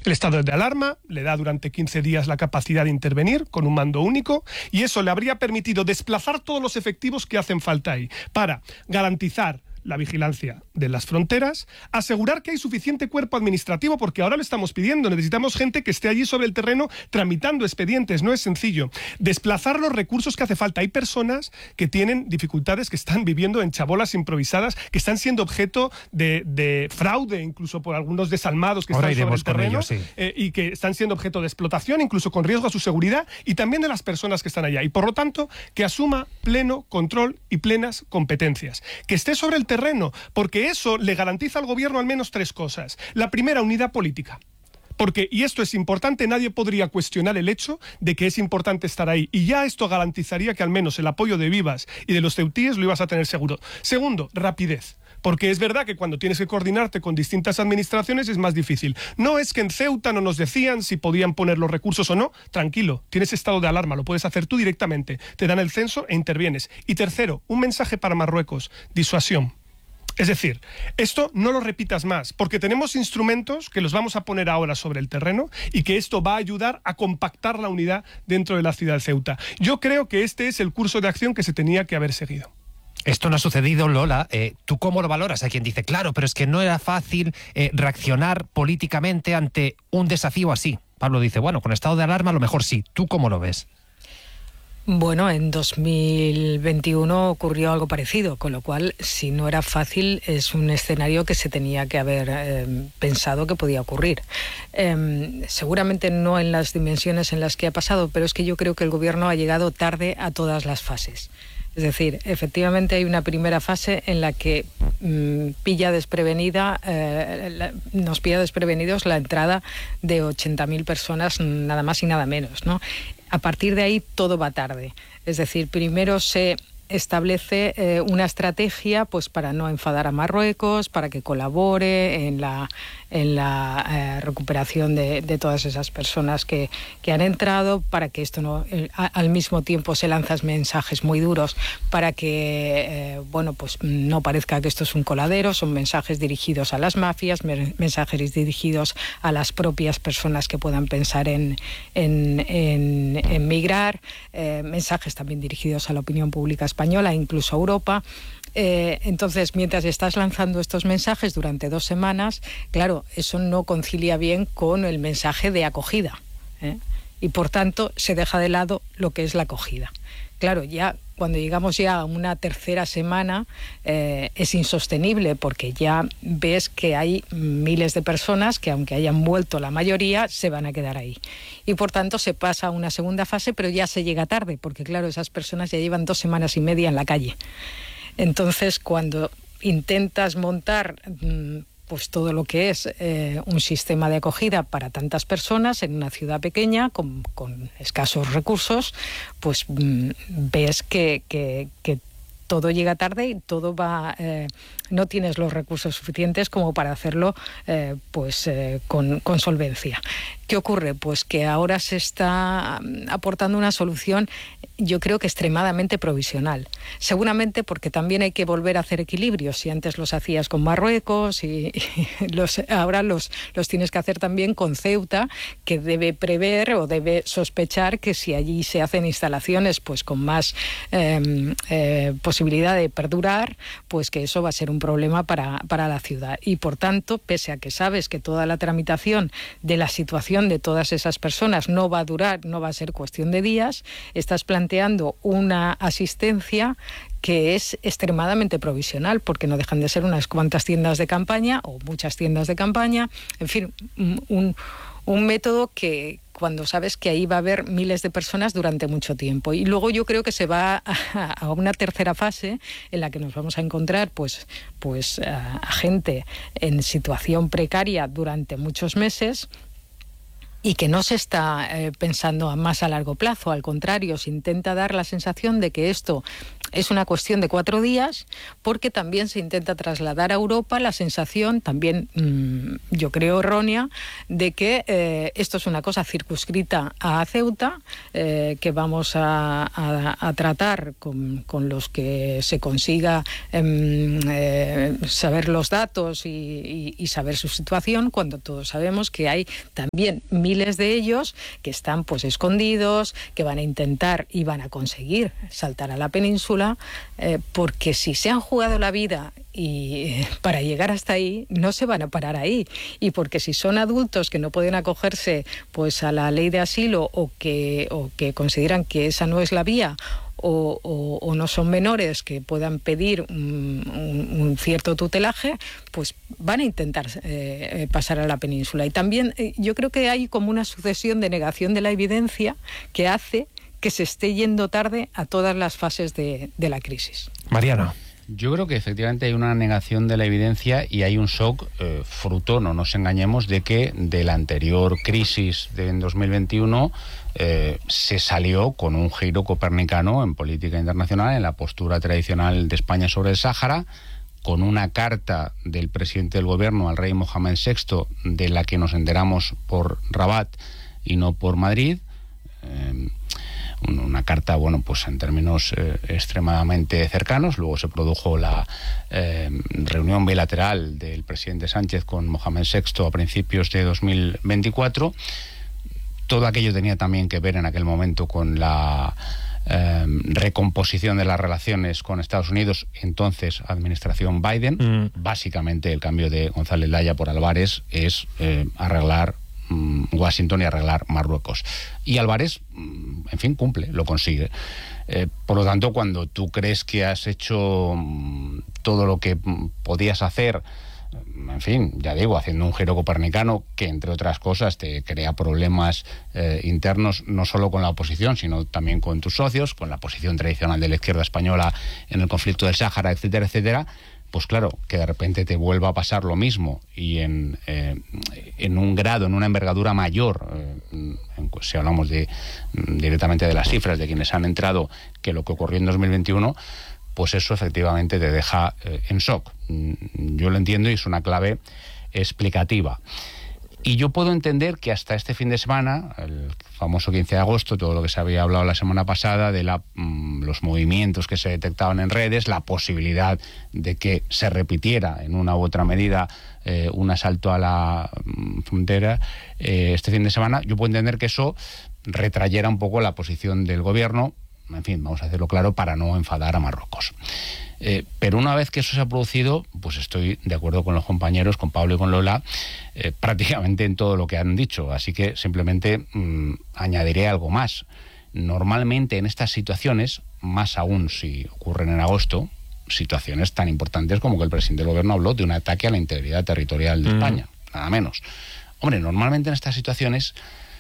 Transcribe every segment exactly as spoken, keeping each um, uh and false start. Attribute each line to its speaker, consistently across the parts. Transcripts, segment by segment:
Speaker 1: El estado de alarma le da durante quince días la capacidad de intervenir con un mando único y eso le habría permitido desplazar todos los efectivos que hacen falta ahí para garantizar la vigilancia de las fronteras, asegurar que hay suficiente cuerpo administrativo, porque ahora lo estamos pidiendo, necesitamos gente que esté allí sobre el terreno tramitando expedientes, no es sencillo, desplazar los recursos que hace falta. Hay personas que tienen dificultades, que están viviendo en chabolas improvisadas, que están siendo objeto de, de fraude, incluso por algunos desalmados que ahora están sobre el terreno, ello, sí. eh, y que están siendo objeto de explotación, incluso con riesgo a su seguridad, y también de las personas que están allá. Y por lo tanto, que asuma pleno control y plenas competencias. Que esté sobre el terreno, porque eso le garantiza al gobierno al menos tres cosas. La primera, unidad política. Porque, y esto es importante, nadie podría cuestionar el hecho de que es importante estar ahí. Y ya esto garantizaría que al menos el apoyo de Vivas y de los ceutíes lo ibas a tener seguro. Segundo, rapidez. Porque es verdad que cuando tienes que coordinarte con distintas administraciones es más difícil. No es que en Ceuta no nos decían si podían poner los recursos o no. Tranquilo, tienes estado de alarma, lo puedes hacer tú directamente. Te dan el censo e intervienes. Y tercero, un mensaje para Marruecos, disuasión. Es decir, esto no lo repitas más, porque tenemos instrumentos que los vamos a poner ahora sobre el terreno y que esto va a ayudar a compactar la unidad dentro de la ciudad de Ceuta. Yo creo que este es el curso de acción que se tenía que haber seguido.
Speaker 2: Esto no ha sucedido, Lola. Eh, ¿Tú cómo lo valoras? Hay quien dice, claro, pero es que no era fácil eh, reaccionar políticamente ante un desafío así. Pablo dice, bueno, con estado de alarma a lo mejor sí. ¿Tú cómo lo ves?
Speaker 3: Bueno, en dos mil veintiuno ocurrió algo parecido, con lo cual, si no era fácil, es un escenario que se tenía que haber eh, pensado que podía ocurrir. Eh, seguramente no en las dimensiones en las que ha pasado, pero es que yo creo que el gobierno ha llegado tarde a todas las fases. Es decir, efectivamente hay una primera fase en la que mmm, pilla desprevenida, eh, la, nos pilla desprevenidos la entrada de ochenta mil personas, nada más y nada menos, ¿no? A partir de ahí todo va tarde. Es decir, primero se establece eh, una estrategia pues para no enfadar a Marruecos, para que colabore en la, en la eh, recuperación de, de todas esas personas que, que han entrado, para que esto no eh, a, al mismo tiempo se lanzan mensajes muy duros para que eh, bueno pues no parezca que esto es un coladero. Son mensajes dirigidos a las mafias, mensajes dirigidos a las propias personas que puedan pensar en, en, en, en migrar, eh, mensajes también dirigidos a la opinión pública española, española, incluso Europa. Eh, entonces, mientras estás lanzando estos mensajes durante dos semanas, claro, eso no concilia bien con el mensaje de acogida, ¿eh? Y por tanto se deja de lado lo que es la acogida. Claro, ya cuando llegamos ya a una tercera semana eh, es insostenible, porque ya ves que hay miles de personas que, aunque hayan vuelto la mayoría, se van a quedar ahí. Y por tanto se pasa a una segunda fase, pero ya se llega tarde, porque claro, esas personas ya llevan dos semanas y media en la calle. Entonces, cuando intentas montar mmm, pues todo lo que es eh, un sistema de acogida para tantas personas en una ciudad pequeña con, con escasos recursos, pues mmm, ves que, que, que todo llega tarde y todo va eh, no tienes los recursos suficientes como para hacerlo eh, pues eh, con, con solvencia. ¿Qué ocurre? Pues que ahora se está aportando una solución, yo creo que extremadamente provisional. Seguramente porque también hay que volver a hacer equilibrios. Si antes los hacías con Marruecos y, y los, ahora los, los tienes que hacer también con Ceuta, que debe prever o debe sospechar que si allí se hacen instalaciones pues con más eh, eh, posibilidad de perdurar, pues que eso va a ser un problema para, para la ciudad. Y por tanto, pese a que sabes que toda la tramitación de la situación de todas esas personas no va a durar, no va a ser cuestión de días, estás planteando una asistencia que es extremadamente provisional, porque no dejan de ser unas cuantas tiendas de campaña o muchas tiendas de campaña, en fin, un, un método que cuando sabes que ahí va a haber miles de personas durante mucho tiempo. Y luego yo creo que se va a, a una tercera fase en la que nos vamos a encontrar pues, pues a, a gente en situación precaria durante muchos meses, y que no se está eh, pensando a más a largo plazo. Al contrario, se intenta dar la sensación de que esto es una cuestión de cuatro días, porque también se intenta trasladar a Europa la sensación, también mmm, yo creo errónea, de que eh, esto es una cosa circunscrita a Ceuta, eh, que vamos a, a, a tratar con, con los que se consiga eh, eh, saber los datos y, y, y saber su situación, cuando todos sabemos que hay también miles de ellos que están pues escondidos, que van a intentar y van a conseguir saltar a la península. Eh, porque si se han jugado la vida y eh, para llegar hasta ahí, no se van a parar ahí, y porque si son adultos que no pueden acogerse pues a la ley de asilo, o que, o que consideran que esa no es la vía, O, o, o no son menores que puedan pedir un, un, un cierto tutelaje, pues van a intentar eh, pasar a la península. Y también eh, yo creo que hay como una sucesión de negación de la evidencia que hace que se esté yendo tarde a todas las fases de, de la crisis.
Speaker 2: Mariano.
Speaker 4: Yo creo que efectivamente hay una negación de la evidencia y hay un shock eh, fruto, no nos engañemos, de que de la anterior crisis de en dos mil veintiuno eh, se salió con un giro copernicano en política internacional, en la postura tradicional de España sobre el Sáhara, con una carta del presidente del gobierno al rey Mohamed sexto, de la que nos enteramos por Rabat y no por Madrid. Eh, una carta, bueno, pues en términos eh, extremadamente cercanos. Luego se produjo la eh, reunión bilateral del presidente Sánchez con Mohamed sexto a principios de dos mil veinticuatro. Todo aquello tenía también que ver en aquel momento con la eh, recomposición de las relaciones con Estados Unidos, entonces administración Biden. Mm. Básicamente el cambio de González Laya por Álvarez es eh, arreglar Washington y arreglar Marruecos. Y Álvarez, en fin, cumple, lo consigue. Eh, por lo tanto, cuando tú crees que has hecho todo lo que podías hacer, en fin, ya digo, haciendo un giro copernicano que, entre otras cosas, te crea problemas eh, internos, no solo con la oposición, sino también con tus socios, con la posición tradicional de la izquierda española en el conflicto del Sáhara, etcétera, etcétera, pues claro, que de repente te vuelva a pasar lo mismo y en, eh, en un grado, en una envergadura mayor, eh, en, si hablamos de, directamente de las cifras de quienes han entrado, que lo que ocurrió en dos mil veintiuno, pues eso efectivamente te deja eh, en shock. Yo lo entiendo y es una clave explicativa. Y yo puedo entender que hasta este fin de semana, el famoso quince de agosto, todo lo que se había hablado la semana pasada de la, mmm, los movimientos que se detectaban en redes, la posibilidad de que se repitiera en una u otra medida eh, un asalto a la mmm, frontera eh, este fin de semana, yo puedo entender que eso retrayera un poco la posición del gobierno, en fin, vamos a hacerlo claro, para no enfadar a Marruecos. Eh, pero una vez que eso se ha producido, pues estoy de acuerdo con los compañeros, con Pablo y con Lola, eh, prácticamente en todo lo que han dicho. Así que simplemente mmm, añadiré algo más. Normalmente en estas situaciones, más aún si ocurren en agosto, situaciones tan importantes como que el presidente del gobierno habló de un ataque a la integridad territorial de mm. España, nada menos. Hombre, normalmente en estas situaciones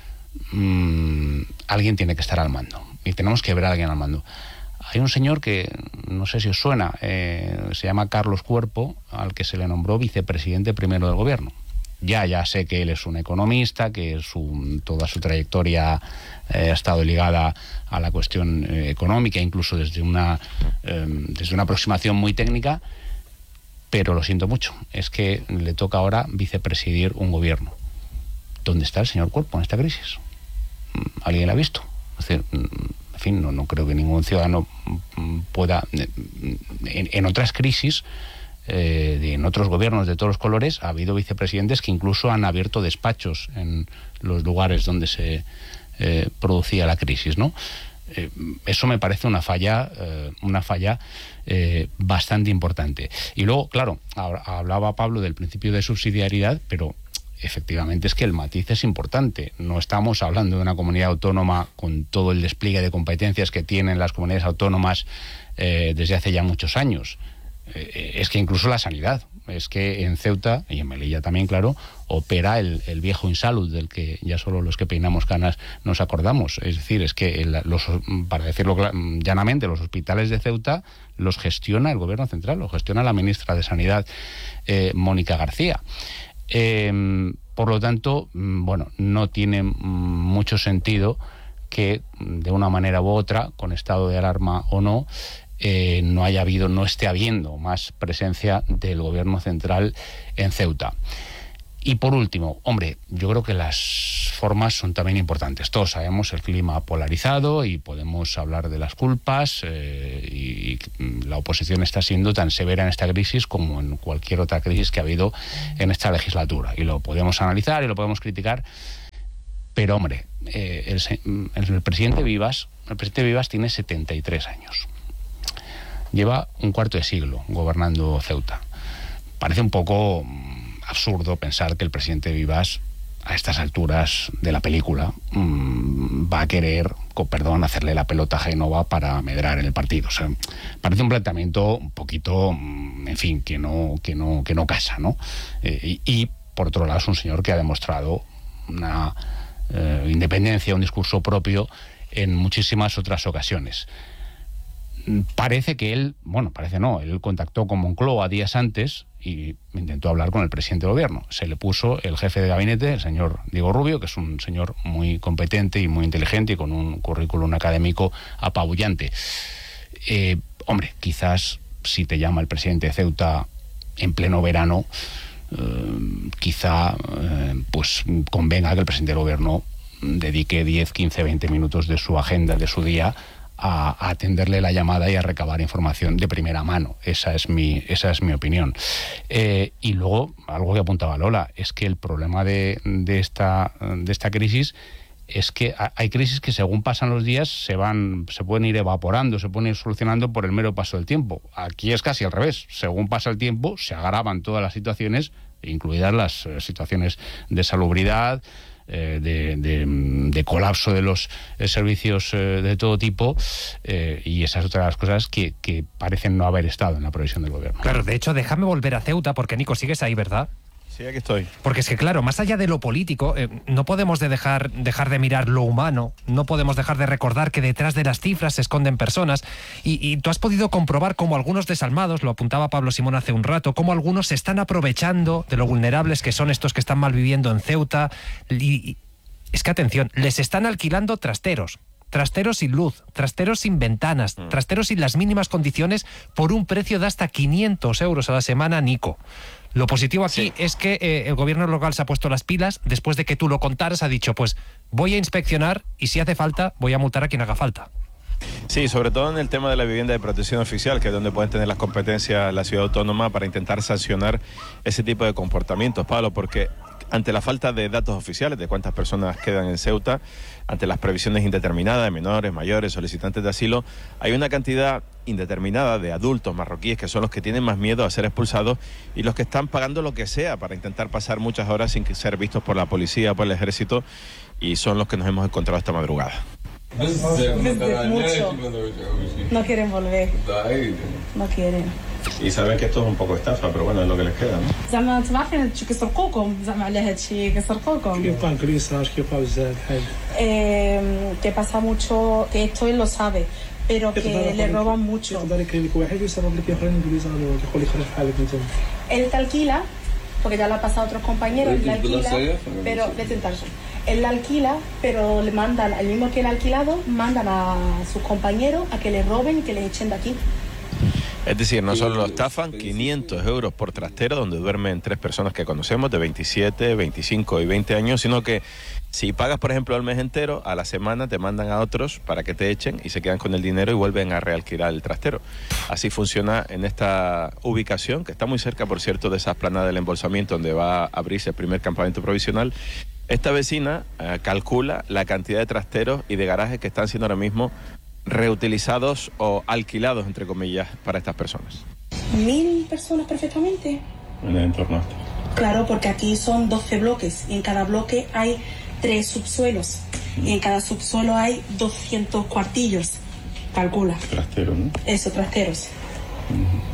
Speaker 4: mmm, alguien tiene que estar al mando y tenemos que ver a alguien al mando. Hay un señor que, no sé si os suena, eh, se llama Carlos Cuerpo, al que se le nombró vicepresidente primero del gobierno. Ya, ya sé que él es un economista, que su, toda su trayectoria eh, ha estado ligada a la cuestión eh, económica, incluso desde una, eh, desde una aproximación muy técnica, pero lo siento mucho, es que le toca ahora vicepresidir un gobierno. ¿Dónde está el señor Cuerpo en esta crisis? ¿Alguien la ha visto? Es decir, en fin, no, no creo que ningún ciudadano pueda... En, en otras crisis, eh, en otros gobiernos de todos los colores, ha habido vicepresidentes que incluso han abierto despachos en los lugares donde se eh, producía la crisis, ¿no? Eh, eso me parece una falla, eh, una falla eh, bastante importante. Y luego, claro, hablaba Pablo del principio de subsidiariedad, pero... efectivamente es que el matiz es importante. No estamos hablando de una comunidad autónoma con todo el despliegue de competencias que tienen las comunidades autónomas eh, desde hace ya muchos años. Eh, es que incluso la sanidad, es que en Ceuta, y en Melilla también, claro, opera el, el viejo Insalud, del que ya solo los que peinamos canas nos acordamos. Es decir, es que, el, los, para decirlo llanamente, los hospitales de Ceuta los gestiona el gobierno central, los gestiona la ministra de Sanidad, eh, Mónica García. Eh, por lo tanto, bueno, no tiene mucho sentido que de una manera u otra, con estado de alarma o no, eh, no haya habido, no esté habiendo más presencia del gobierno central en Ceuta. Y por último, hombre, yo creo que las formas son también importantes. Todos sabemos el clima polarizado y podemos hablar de las culpas, eh, y, y la oposición está siendo tan severa en esta crisis como en cualquier otra crisis que ha habido en esta legislatura. Y lo podemos analizar y lo podemos criticar, pero hombre, eh, el, el presidente Vivas, el presidente Vivas tiene setenta y tres años. Lleva un cuarto de siglo gobernando Ceuta. Parece un poco absurdo pensar que el presidente Vivas, a estas alturas de la película, mmm, va a querer, con perdón, hacerle la pelota a Génova para medrar en el partido. O sea, parece un planteamiento un poquito, en fin, que no, que no, que no casa, ¿no? Eh, y, y, por otro lado, es un señor que ha demostrado una eh, independencia, un discurso propio en muchísimas otras ocasiones. Parece que él, bueno, parece no, él contactó con Moncloa días antes y intentó hablar con el presidente del gobierno. Se le puso el jefe de gabinete, el señor Diego Rubio, que es un señor muy competente y muy inteligente y con un currículum académico apabullante. Eh, hombre, quizás si te llama el presidente de Ceuta en pleno verano, eh, quizá eh, pues convenga que el presidente del gobierno dedique diez, quince, veinte minutos de su agenda, de su día, a, a atenderle la llamada y a recabar información de primera mano. Esa es mi, esa es mi opinión. Eh, y luego, algo que apuntaba Lola, es que el problema de, de, esta, de esta crisis es que hay crisis que según pasan los días se van, se pueden ir evaporando, se pueden ir solucionando por el mero paso del tiempo. Aquí es casi al revés. Según pasa el tiempo, se agravan todas las situaciones, incluidas las eh, situaciones de salubridad, De, de, de colapso de los eh, servicios eh, de todo tipo, eh, y esas otras las cosas que, que parecen no haber estado en la previsión del gobierno.
Speaker 2: Claro, de hecho, déjame volver a Ceuta, porque Nico, sigues ahí, ¿verdad?
Speaker 5: Sí, aquí estoy.
Speaker 2: Porque es que, claro, más allá de lo político, eh, no podemos de dejar, dejar de mirar lo humano, no podemos dejar de recordar que detrás de las cifras se esconden personas, y, y tú has podido comprobar cómo algunos desalmados, lo apuntaba Pablo Simón hace un rato, cómo algunos se están aprovechando de lo vulnerables que son estos que están mal viviendo en Ceuta, y, y es que, atención, les están alquilando trasteros. Trasteros sin luz, trasteros sin ventanas, mm. trasteros sin las mínimas condiciones por un precio de hasta quinientos euros a la semana, Nico. Lo positivo aquí sí. es que eh, el gobierno local se ha puesto las pilas, después de que tú lo contaras, ha dicho, pues voy a inspeccionar y si hace falta voy a multar a quien haga falta.
Speaker 5: Sí, sobre todo en el tema de la vivienda de protección oficial, que es donde pueden tener las competencias la ciudad autónoma para intentar sancionar ese tipo de comportamientos, Pablo, porque ante la falta de datos oficiales de cuántas personas quedan en Ceuta, ante las previsiones indeterminadas de menores, mayores, solicitantes de asilo, hay una cantidad indeterminada de adultos marroquíes que son los que tienen más miedo a ser expulsados y los que están pagando lo que sea para intentar pasar muchas horas sin ser vistos por la policía o por el ejército, y son los que nos hemos encontrado esta madrugada.
Speaker 6: Mucho. No quieren volver. No quieren.
Speaker 5: Y saben que esto es un poco estafa, pero bueno, es lo que les queda, ¿no?
Speaker 6: زعما تبعرفين هادشي كيسرقوكم زعما على هادشي كيسرقوكم.
Speaker 7: كيبقى نكريساج كيبقى بزاف بحال.
Speaker 6: Eh, que pasa mucho, que esto él lo sabe, pero que le roban mucho.
Speaker 7: يقدر يكلمك واحد ويسرب لك اخرين انجليزي ويقول لك خرج بحالك انت.
Speaker 6: Él te alquila, porque ya lo ha pasado a otros compañeros, él le alquila, pero de tentarse. Él la alquila, pero le mandan, el mismo que el alquilado, mandan a sus compañeros a que le roben y que les echen de aquí.
Speaker 5: Es decir, no solo lo estafan, quinientos euros por trastero, donde duermen tres personas que conocemos de veintisiete, veinticinco y veinte años, sino que si pagas, por ejemplo, el mes entero, a la semana te mandan a otros para que te echen y se quedan con el dinero y vuelven a realquilar el trastero. Así funciona en esta ubicación, que está muy cerca, por cierto, de esa explanada del embolsamiento, donde va a abrirse el primer campamento provisional. Esta vecina eh, calcula la cantidad de trasteros y de garajes que están siendo ahora mismo reutilizados o alquilados, entre comillas, para estas personas.
Speaker 6: Mil personas perfectamente.
Speaker 5: En el entorno.
Speaker 6: Claro, porque aquí son doce bloques y en cada bloque hay tres subsuelos y en cada subsuelo hay doscientos cuartillos. Calcula.
Speaker 5: Trasteros, ¿no?
Speaker 6: Eso, trasteros.
Speaker 5: Uh-huh.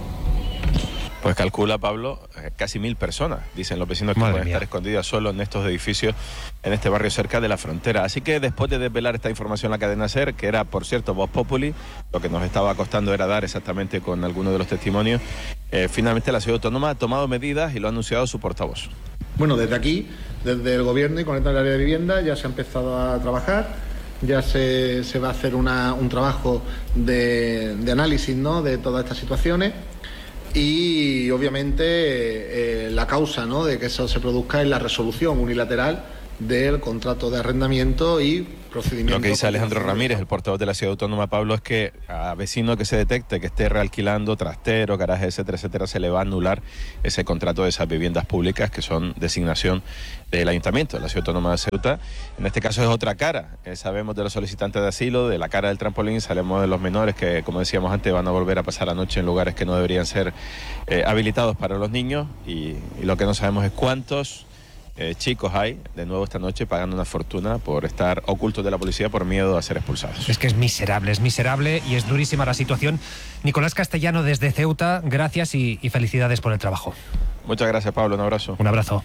Speaker 5: Pues calcula, Pablo, casi mil personas, dicen los vecinos, que Madre pueden mía. estar escondidas solo en estos edificios, en este barrio cerca de la frontera. Así que después de desvelar esta información en la cadena SER, que era, por cierto, Voz Populi, lo que nos estaba costando era dar exactamente con algunos de los testimonios, eh, finalmente la ciudad autónoma ha tomado medidas y lo ha anunciado su portavoz.
Speaker 8: Bueno, desde aquí, desde el gobierno y con el área de vivienda, ya se ha empezado a trabajar. ya se, se va a hacer una, un trabajo de, de análisis, ¿no?, de todas estas situaciones. Y obviamente eh, la causa, ¿no?, de que eso se produzca es la resolución unilateral del contrato de arrendamiento y procedimiento.
Speaker 5: Lo que dice Alejandro Ramírez, el portavoz de la Ciudad Autónoma, Pablo, es que a vecino que se detecte que esté realquilando trastero, garaje, etcétera, etcétera, se le va a anular ese contrato de esas viviendas públicas que son designación del Ayuntamiento de la Ciudad Autónoma de Ceuta. En este caso es otra cara. Eh, sabemos de los solicitantes de asilo, de la cara del trampolín, sabemos de los menores que, como decíamos antes, van a volver a pasar la noche en lugares que no deberían ser eh, habilitados para los niños, y, y lo que no sabemos es cuántos Eh, chicos hay, de nuevo esta noche, pagando una fortuna por estar ocultos de la policía por miedo a ser expulsados.
Speaker 2: Es que es miserable, es miserable y es durísima la situación. Nicolás Castellano desde Ceuta, gracias y, y felicidades por el trabajo.
Speaker 5: Muchas gracias, Pablo, un abrazo.
Speaker 2: Un abrazo.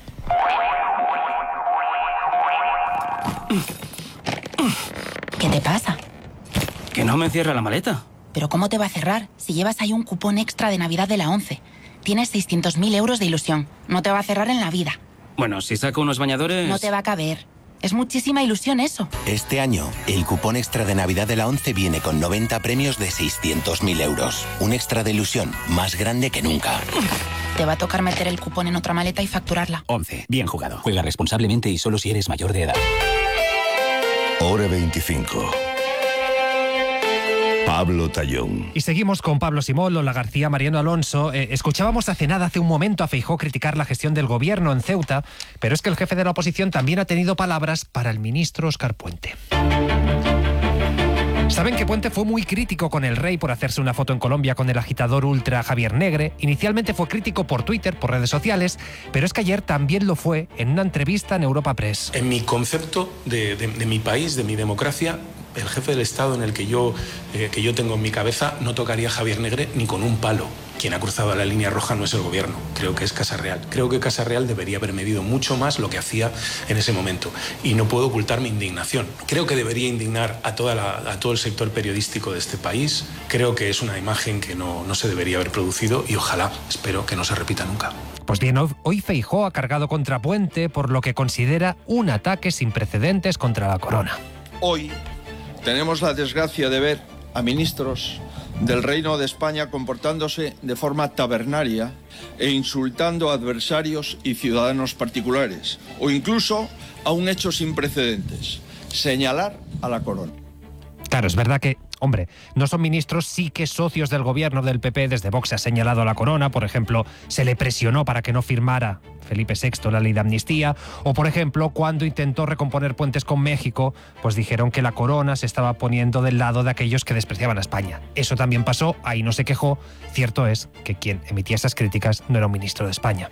Speaker 9: ¿Qué te pasa?
Speaker 10: Que no me cierra la maleta.
Speaker 9: ¿Pero cómo te va a cerrar si llevas ahí un cupón extra de Navidad de la ONCE? Tienes seiscientos mil euros de ilusión. No te va a cerrar en la vida.
Speaker 10: Bueno, si saco unos bañadores...
Speaker 9: No te va a caber. Es muchísima ilusión eso.
Speaker 11: Este año, el cupón extra de Navidad de la ONCE viene con noventa premios de seiscientos mil euros. Un extra de ilusión más grande que nunca.
Speaker 9: Te va a tocar meter el cupón en otra maleta y facturarla.
Speaker 10: ONCE. Bien jugado. Juega responsablemente y solo si eres mayor de edad.
Speaker 12: Hora veinticinco. Pablo Tallón.
Speaker 2: Y seguimos con Pablo Simón, Lola García, Mariano Alonso. Eh, escuchábamos hace nada, hace un momento, a Feijóo criticar la gestión del gobierno en Ceuta, pero es que el jefe de la oposición también ha tenido palabras para el ministro Óscar Puente. Saben que Puente fue muy crítico con el rey por hacerse una foto en Colombia con el agitador ultra Javier Negre. Inicialmente fue crítico por Twitter, por redes sociales, pero es que ayer también lo fue en una entrevista en Europa Press.
Speaker 13: En mi concepto de, de, de mi país, de mi democracia, el jefe del Estado en el que yo, eh, que yo tengo en mi cabeza no tocaría a Javier Negre ni con un palo. Quien ha cruzado la línea roja no es el gobierno, creo que es Casa Real. Creo que Casa Real debería haber medido mucho más lo que hacía en ese momento. Y no puedo ocultar mi indignación. Creo que debería indignar a, toda la, a todo el sector periodístico de este país. Creo que es una imagen que no, no se debería haber producido y ojalá, espero que no se repita nunca.
Speaker 2: Pues bien, hoy Feijóo ha cargado contra Puente por lo que considera un ataque sin precedentes contra la corona.
Speaker 14: Hoy tenemos la desgracia de ver a ministros del Reino de España comportándose de forma tabernaria e insultando a adversarios y ciudadanos particulares, o incluso a un hecho sin precedentes, señalar a la corona.
Speaker 2: Claro, es verdad que, hombre, no son ministros, sí que socios del gobierno del P P. Desde Vox se ha señalado a la corona. Por ejemplo, se le presionó para que no firmara Felipe sexto la ley de amnistía. O, por ejemplo, cuando intentó recomponer puentes con México, pues dijeron que la corona se estaba poniendo del lado de aquellos que despreciaban a España. Eso también pasó, ahí no se quejó. Cierto es que quien emitía esas críticas no era un ministro de España.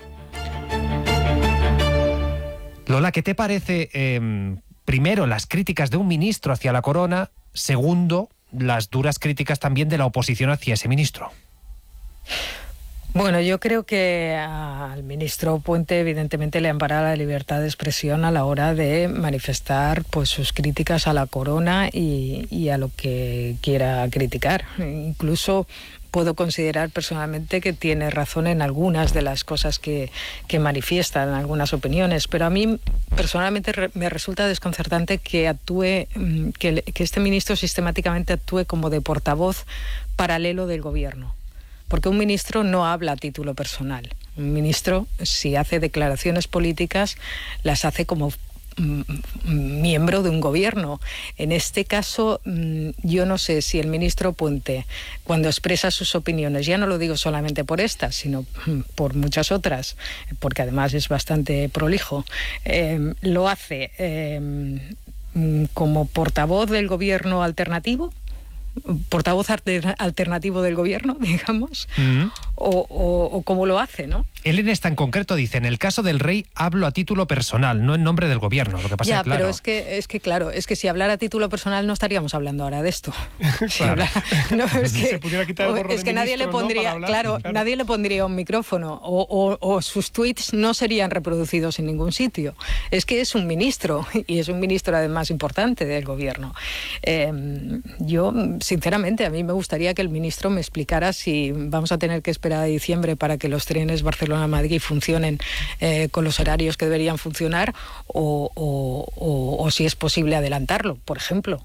Speaker 2: Lola, ¿qué te parece, eh, primero, las críticas de un ministro hacia la corona? Segundo, las duras críticas también de la oposición hacia ese ministro.
Speaker 3: Bueno, yo creo que al ministro Puente evidentemente le ampara la libertad de expresión a la hora de manifestar pues sus críticas a la corona y, y a lo que quiera criticar. Incluso puedo considerar personalmente que tiene razón en algunas de las cosas que, que manifiesta, en algunas opiniones, pero a mí personalmente re, me resulta desconcertante que actúe, que, que este ministro sistemáticamente actúe como de portavoz paralelo del gobierno. Porque un ministro no habla a título personal. Un ministro, si hace declaraciones políticas, las hace como miembro de un gobierno. En este caso, yo no sé si el ministro Puente, cuando expresa sus opiniones, ya no lo digo solamente por esta, sino por muchas otras, porque además es bastante prolijo, eh, lo hace eh, como portavoz del gobierno alternativo, portavoz alter, alternativo del gobierno, digamos, mm. o, o, o cómo lo hace, ¿no?
Speaker 2: Él en esta en concreto dice, en el caso del rey hablo a título personal, no en nombre del gobierno. Lo que pasa
Speaker 3: ya,
Speaker 2: es claro.
Speaker 3: pero es que, es que claro, es que si hablara a título personal no estaríamos hablando ahora de esto.
Speaker 1: Claro.
Speaker 3: Si hablara, no, es que,
Speaker 1: se pudiera quitar el gorro
Speaker 3: es que
Speaker 1: de
Speaker 3: nadie le
Speaker 1: ministro,
Speaker 3: pondría,
Speaker 1: ¿no? Hablar,
Speaker 3: claro,
Speaker 1: claro,
Speaker 3: nadie le pondría un micrófono o, o, o sus tweets no serían reproducidos en ningún sitio. Es que es un ministro y es un ministro además importante del gobierno. Eh, yo, sinceramente, a mí me gustaría que el ministro me explicara si vamos a tener que esperar a diciembre para que los trenes Barcelona-Madrid funcionen eh, con los horarios que deberían funcionar o, o, o, o si es posible adelantarlo, por ejemplo.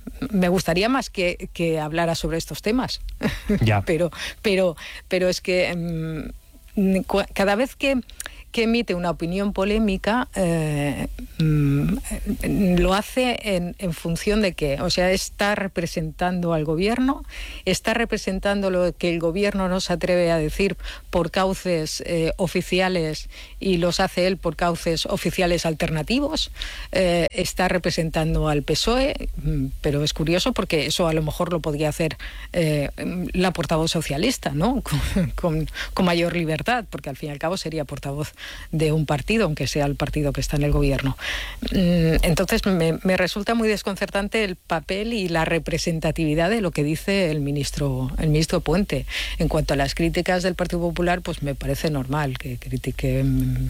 Speaker 3: me gustaría más que, que hablara sobre estos temas.
Speaker 2: Ya.
Speaker 3: pero, pero, pero es que um, cada vez que que emite una opinión polémica, eh, mm, lo hace en, en función de qué. O sea, está representando al gobierno, está representando lo que el gobierno no se atreve a decir por cauces eh, oficiales y los hace él por cauces oficiales alternativos, eh, está representando al P S O E, pero es curioso porque eso a lo mejor lo podría hacer eh, la portavoz socialista, ¿no? Con, con, con mayor libertad, porque al fin y al cabo sería portavoz de un partido, aunque sea el partido que está en el gobierno. Entonces me, me resulta muy desconcertante el papel y la representatividad de lo que dice el ministro, el ministro Puente. En cuanto a las críticas del Partido Popular, pues me parece normal que critique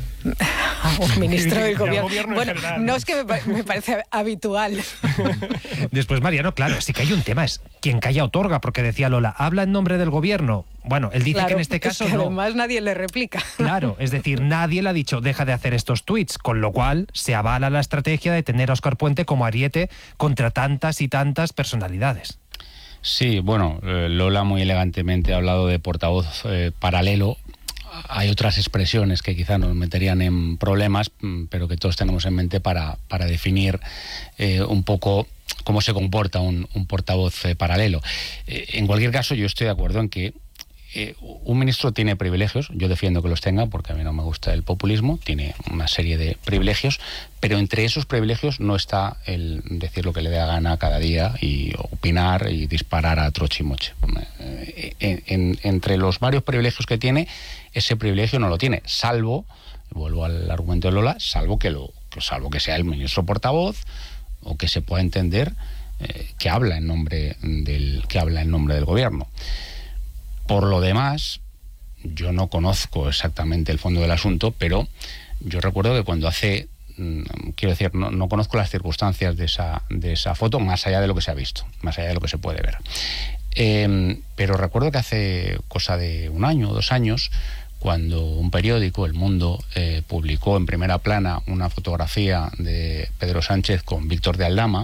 Speaker 3: a un ministro del gobierno. gobierno bueno, general, no es que me, me parece habitual.
Speaker 2: Después, Mariano, claro, sí que hay un tema, es quien calla otorga, porque decía Lola, habla en nombre del gobierno. Bueno, él dice
Speaker 3: claro,
Speaker 2: que en este caso
Speaker 3: es que
Speaker 2: no.
Speaker 3: Además nadie le replica.
Speaker 2: Claro, es decir, nadie le ha dicho deja de hacer estos tuits, con lo cual se avala la estrategia de tener a Óscar Puente como ariete contra tantas y tantas personalidades.
Speaker 4: Sí, bueno, eh, Lola muy elegantemente ha hablado de portavoz eh, paralelo. Hay otras expresiones que quizá nos meterían en problemas, pero que todos tenemos en mente para, para definir eh, un poco cómo se comporta un, un portavoz eh, paralelo. Eh, en cualquier caso, yo estoy de acuerdo en que Eh, un ministro tiene privilegios, yo defiendo que los tenga porque a mí no me gusta el populismo, tiene una serie de privilegios, pero entre esos privilegios no está el decir lo que le dé gana cada día y opinar y disparar a trochimoche. Eh, en, en, entre los varios privilegios que tiene, ese privilegio no lo tiene, salvo, vuelvo al argumento de Lola, salvo que, lo, que, salvo que sea el ministro portavoz o que se pueda entender eh, que habla en nombre del, que habla en nombre del gobierno. Por lo demás, yo no conozco exactamente el fondo del asunto, pero yo recuerdo que cuando hace, quiero decir, no, no conozco las circunstancias de esa, de esa foto, más allá de lo que se ha visto, más allá de lo que se puede ver. Eh, pero recuerdo que hace cosa de un año o dos años, cuando un periódico, El Mundo, eh, publicó en primera plana una fotografía de Pedro Sánchez con Víctor de Aldama,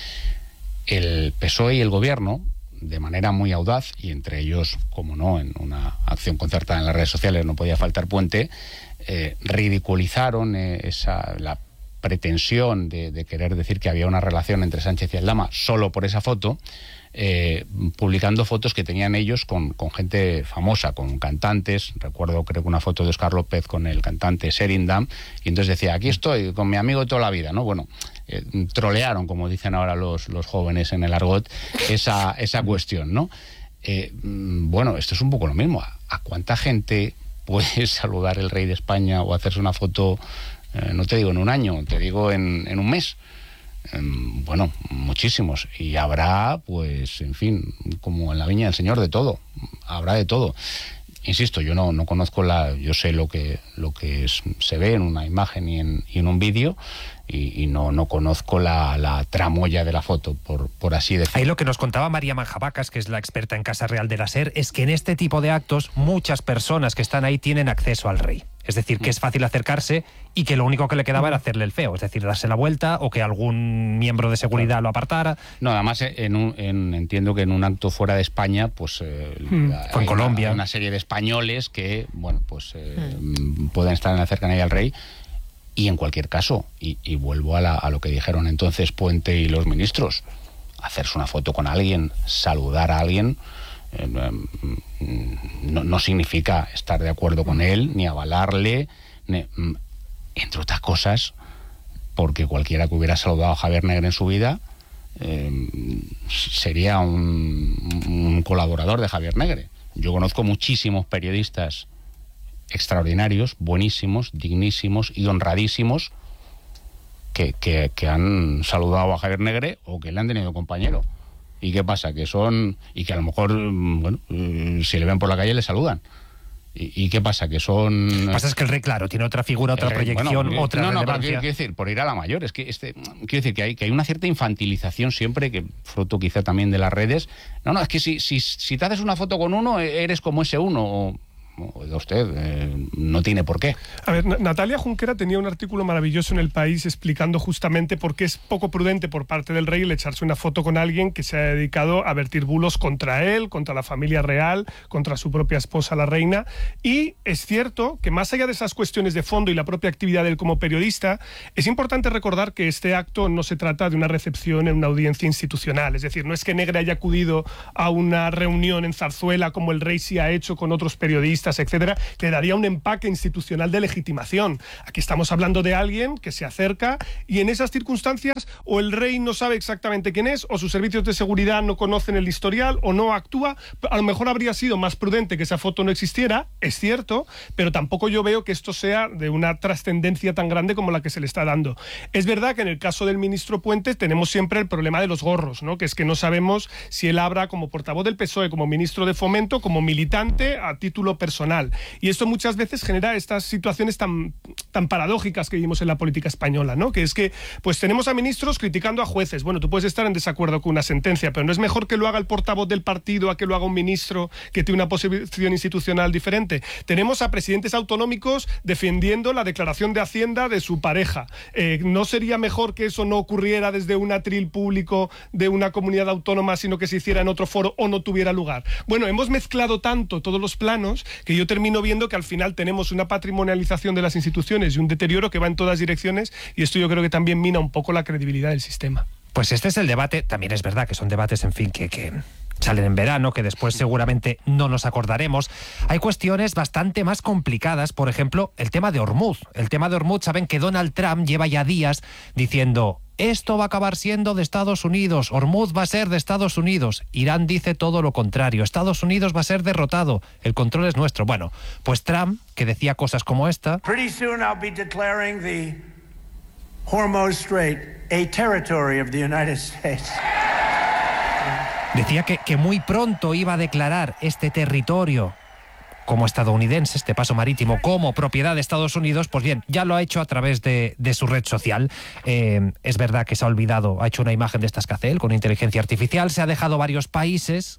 Speaker 4: el P S O E y el gobierno, de manera muy audaz, y entre ellos, como no, en una acción concertada en las redes sociales no podía faltar Puente, eh, ridiculizaron eh, esa, la pretensión de, de querer decir que había una relación entre Sánchez y Aldama solo por esa foto, eh, publicando fotos que tenían ellos con, con gente famosa, con cantantes. Recuerdo, creo que una foto de Óscar López con el cantante Sheringham, y entonces decía, aquí estoy con mi amigo de toda la vida, ¿no? Bueno, eh, trolearon, como dicen ahora los, los jóvenes en el argot, esa, esa cuestión, ¿no? Eh, bueno, esto es un poco lo mismo. ¿A, a cuánta gente puede saludar el rey de España o hacerse una foto, eh, no te digo en un año, te digo en, en un mes? Bueno, muchísimos, y habrá, pues, en fin, como en la viña del Señor, de todo, habrá de todo. Insisto, yo no, no conozco la, yo sé lo que lo que es, se ve en una imagen y en, y en un vídeo, y, y no, no conozco la, la tramoya de la foto, por, por así decirlo.
Speaker 2: Ahí lo que nos contaba María Manjabacas, que es la experta en Casa Real de la SER, es que en este tipo de actos muchas personas que están ahí tienen acceso al rey. Es decir, que es fácil acercarse y que lo único que le quedaba era hacerle el feo, es decir, darse la vuelta o que algún miembro de seguridad lo apartara.
Speaker 4: No, además en un, en, entiendo que en un acto fuera de España, pues eh,
Speaker 2: mm. Fue en Colombia.
Speaker 4: Hay una serie de españoles que, bueno, pues eh, mm. pueden estar en la cercanía al rey. Y en cualquier caso, y, y vuelvo a, la, a lo que dijeron entonces Puente y los ministros, hacerse una foto con alguien, saludar a alguien, eh, no, no significa estar de acuerdo con él, ni avalarle, ni, entre otras cosas, porque cualquiera que hubiera saludado a Javier Negre en su vida eh, sería un, un colaborador de Javier Negre. Yo conozco muchísimos periodistas extraordinarios, buenísimos, dignísimos y honradísimos que, que, que han saludado a Javier Negre o que le han tenido compañero. ¿Y qué pasa? Que son... y que a lo mejor, bueno, si le ven por la calle le saludan. ¿Y, y qué pasa? Que son...
Speaker 2: Lo que pasa es que el rey, claro, tiene otra figura, otra rey, proyección,
Speaker 4: bueno,
Speaker 2: otra
Speaker 4: no,
Speaker 2: relevancia.
Speaker 4: No, pero quiero, quiero decir, por ir a la mayor, es que este, quiero decir que hay, que hay una cierta infantilización siempre, que fruto quizá también de las redes. No, no, es que si, si, si te haces una foto con uno, eres como ese uno, o... Oiga usted, eh, no tiene por qué.
Speaker 1: A ver, Natalia Junquera tenía un artículo maravilloso en El País explicando justamente por qué es poco prudente por parte del rey el echarse una foto con alguien que se ha dedicado a vertir bulos contra él, contra la familia real, contra su propia esposa, la reina. Y es cierto que más allá de esas cuestiones de fondo y la propia actividad de él como periodista, es importante recordar que este acto no se trata de una recepción en una audiencia institucional. Es decir, no es que Negre haya acudido a una reunión en Zarzuela como el rey sí ha hecho con otros periodistas, etcétera, que daría un empaque institucional de legitimación. Aquí estamos hablando de alguien que se acerca y en esas circunstancias o el rey no sabe exactamente quién es o sus servicios de seguridad no conocen el historial o no actúa. A lo mejor habría sido más prudente que esa foto no existiera, es cierto, pero tampoco yo veo que esto sea de una trascendencia tan grande como la que se le está dando. Es verdad que en el caso del ministro Puente tenemos siempre el problema de los gorros, ¿no? Que es que no sabemos si él habla como portavoz del P S O E, como ministro de Fomento, como militante a título personal. Y esto muchas veces genera estas situaciones tan, tan paradójicas que vivimos en la política española, ¿no? Que es que pues tenemos a ministros criticando a jueces. Bueno, tú puedes estar en desacuerdo con una sentencia, pero ¿no es mejor que lo haga el portavoz del partido a que lo haga un ministro que tiene una posición institucional diferente? Tenemos a presidentes autonómicos defendiendo la declaración de Hacienda de su pareja. Eh, ¿No sería mejor que eso no ocurriera desde un atril público de una comunidad autónoma, sino que se hiciera en otro foro o no tuviera lugar? Bueno, hemos mezclado tanto todos los planos que yo termino viendo que al final tenemos una patrimonialización de las instituciones y un deterioro que va en todas direcciones, y esto yo creo que también mina un poco la credibilidad del sistema.
Speaker 2: Pues este es el debate. También es verdad que son debates, en fin, que... que... salen en verano, que después seguramente no nos acordaremos. Hay cuestiones bastante más complicadas, por ejemplo, el tema de Hormuz. El tema de Hormuz, saben que Donald Trump lleva ya días diciendo: esto va a acabar siendo de Estados Unidos, Hormuz va a ser de Estados Unidos. Irán dice todo lo contrario, Estados Unidos va a ser derrotado, el control es nuestro. Bueno, pues Trump, que decía cosas como esta...
Speaker 15: Pretty soon I'll be declaring the Hormuz Strait a territory of the United States.
Speaker 2: Decía que, que muy pronto iba a declarar este territorio como estadounidense, este paso marítimo, como propiedad de Estados Unidos. Pues bien, ya lo ha hecho a través de, de su red social. Eh, es verdad que se ha olvidado, ha hecho una imagen de estas que hace él con inteligencia artificial, se ha dejado varios países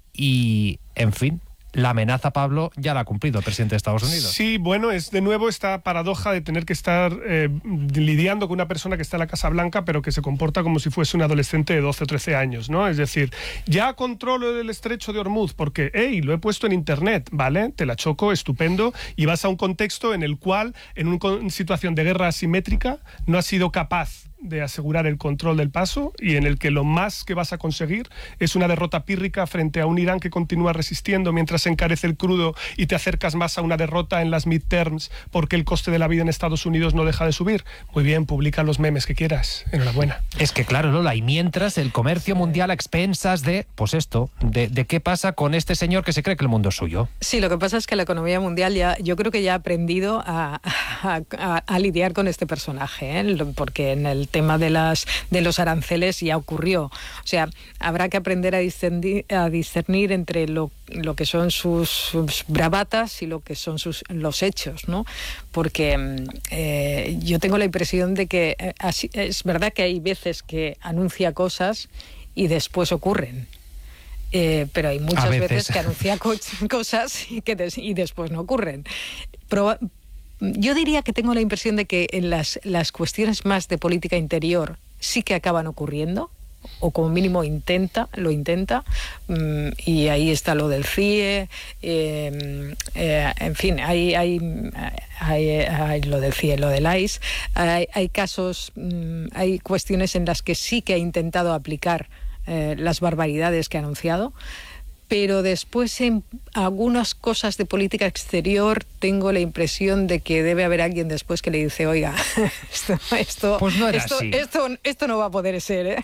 Speaker 2: y, en fin, la amenaza, Pablo, ya la ha cumplido el presidente de Estados Unidos.
Speaker 1: Sí, bueno, es de nuevo esta paradoja de tener que estar eh, lidiando con una persona que está en la Casa Blanca, pero que se comporta como si fuese un adolescente de doce o trece años, ¿no? Es decir, ya controlo el estrecho de Hormuz porque, hey, lo he puesto en internet, ¿vale? Te la choco, estupendo, y vas a un contexto en el cual, en una situación de guerra asimétrica, no has sido capaz de asegurar el control del paso y en el que lo más que vas a conseguir es una derrota pírrica frente a un Irán que continúa resistiendo mientras se encarece el crudo y te acercas más a una derrota en las midterms porque el coste de la vida en Estados Unidos no deja de subir. Muy bien, publica los memes que quieras. Enhorabuena.
Speaker 2: Es que claro, Lola, y mientras el comercio mundial a expensas de, pues esto, de, de qué pasa con este señor que se cree que el mundo es suyo.
Speaker 3: Sí, lo que pasa es que la economía mundial ya, yo creo que ya ha aprendido a, a, a, a lidiar con este personaje, ¿eh? Porque en el tema de las de los aranceles ya ocurrió. O sea, habrá que aprender a discernir, a discernir entre lo, lo que son sus, sus bravatas y lo que son sus, los hechos, ¿no? Porque eh, yo tengo la impresión de que eh, así, es verdad que hay veces que anuncia cosas y después ocurren. Eh, pero hay muchas veces. veces que anuncia co cosas y, que des y después no ocurren. Proba Yo diría que tengo la impresión de que en las, las cuestiones más de política interior sí que acaban ocurriendo, o como mínimo intenta, lo intenta, mmm, y ahí está lo del C I E, eh, eh, en fin, hay, hay, hay, hay lo del C I E, lo del A I S, hay, hay casos, mmm, hay cuestiones en las que sí que ha intentado aplicar eh, las barbaridades que ha anunciado, pero después en algunas cosas de política exterior tengo la impresión de que debe haber alguien después que le dice, oiga, esto, esto,
Speaker 2: pues no era
Speaker 3: esto,
Speaker 2: así.
Speaker 3: Esto, esto no va a poder ser, ¿eh?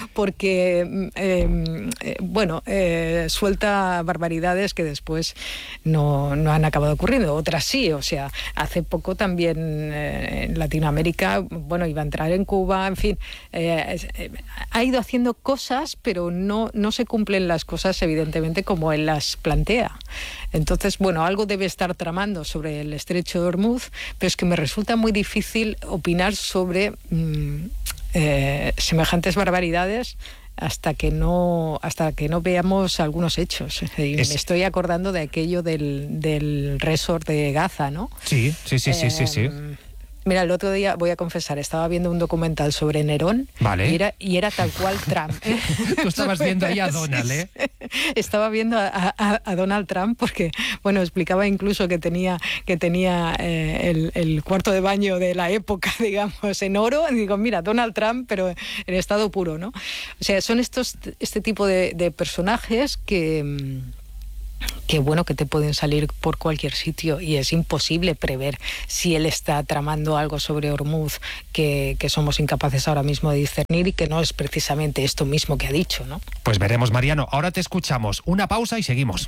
Speaker 3: Porque, eh, eh, bueno, eh, suelta barbaridades que después no, no han acabado ocurriendo, otras sí, o sea, hace poco también eh, en Latinoamérica, bueno, iba a entrar en Cuba, en fin, eh, eh, ha ido haciendo cosas, pero no, no se cumplen las cosas, evidentemente, como él las plantea. Entonces, bueno, algo debe estar tramando sobre el estrecho de Hormuz, pero es que me resulta muy difícil opinar sobre mmm, eh, semejantes barbaridades hasta que no hasta que no veamos algunos hechos. Y es... me estoy acordando de aquello del, del resort de Gaza, ¿no?
Speaker 2: Sí, sí, sí, sí, eh, sí, sí.
Speaker 3: Mira, el otro día, voy a confesar, estaba viendo un documental sobre Nerón,
Speaker 2: vale.
Speaker 3: y, era, y era tal cual Trump. ¿eh?
Speaker 2: Tú estabas viendo ahí a Donald, ¿eh?
Speaker 3: Estaba viendo a, a, a Donald Trump porque, bueno, explicaba incluso que tenía, que tenía eh, el, el cuarto de baño de la época, digamos, en oro. Y digo, mira, Donald Trump, pero en estado puro, ¿no? O sea, son estos este tipo de, de personajes que... que bueno, que te pueden salir por cualquier sitio y es imposible prever si él está tramando algo sobre Hormuz que, que somos incapaces ahora mismo de discernir y que no es precisamente esto mismo que ha dicho, ¿no?
Speaker 2: Pues veremos, Mariano. Ahora te escuchamos. Una pausa y seguimos.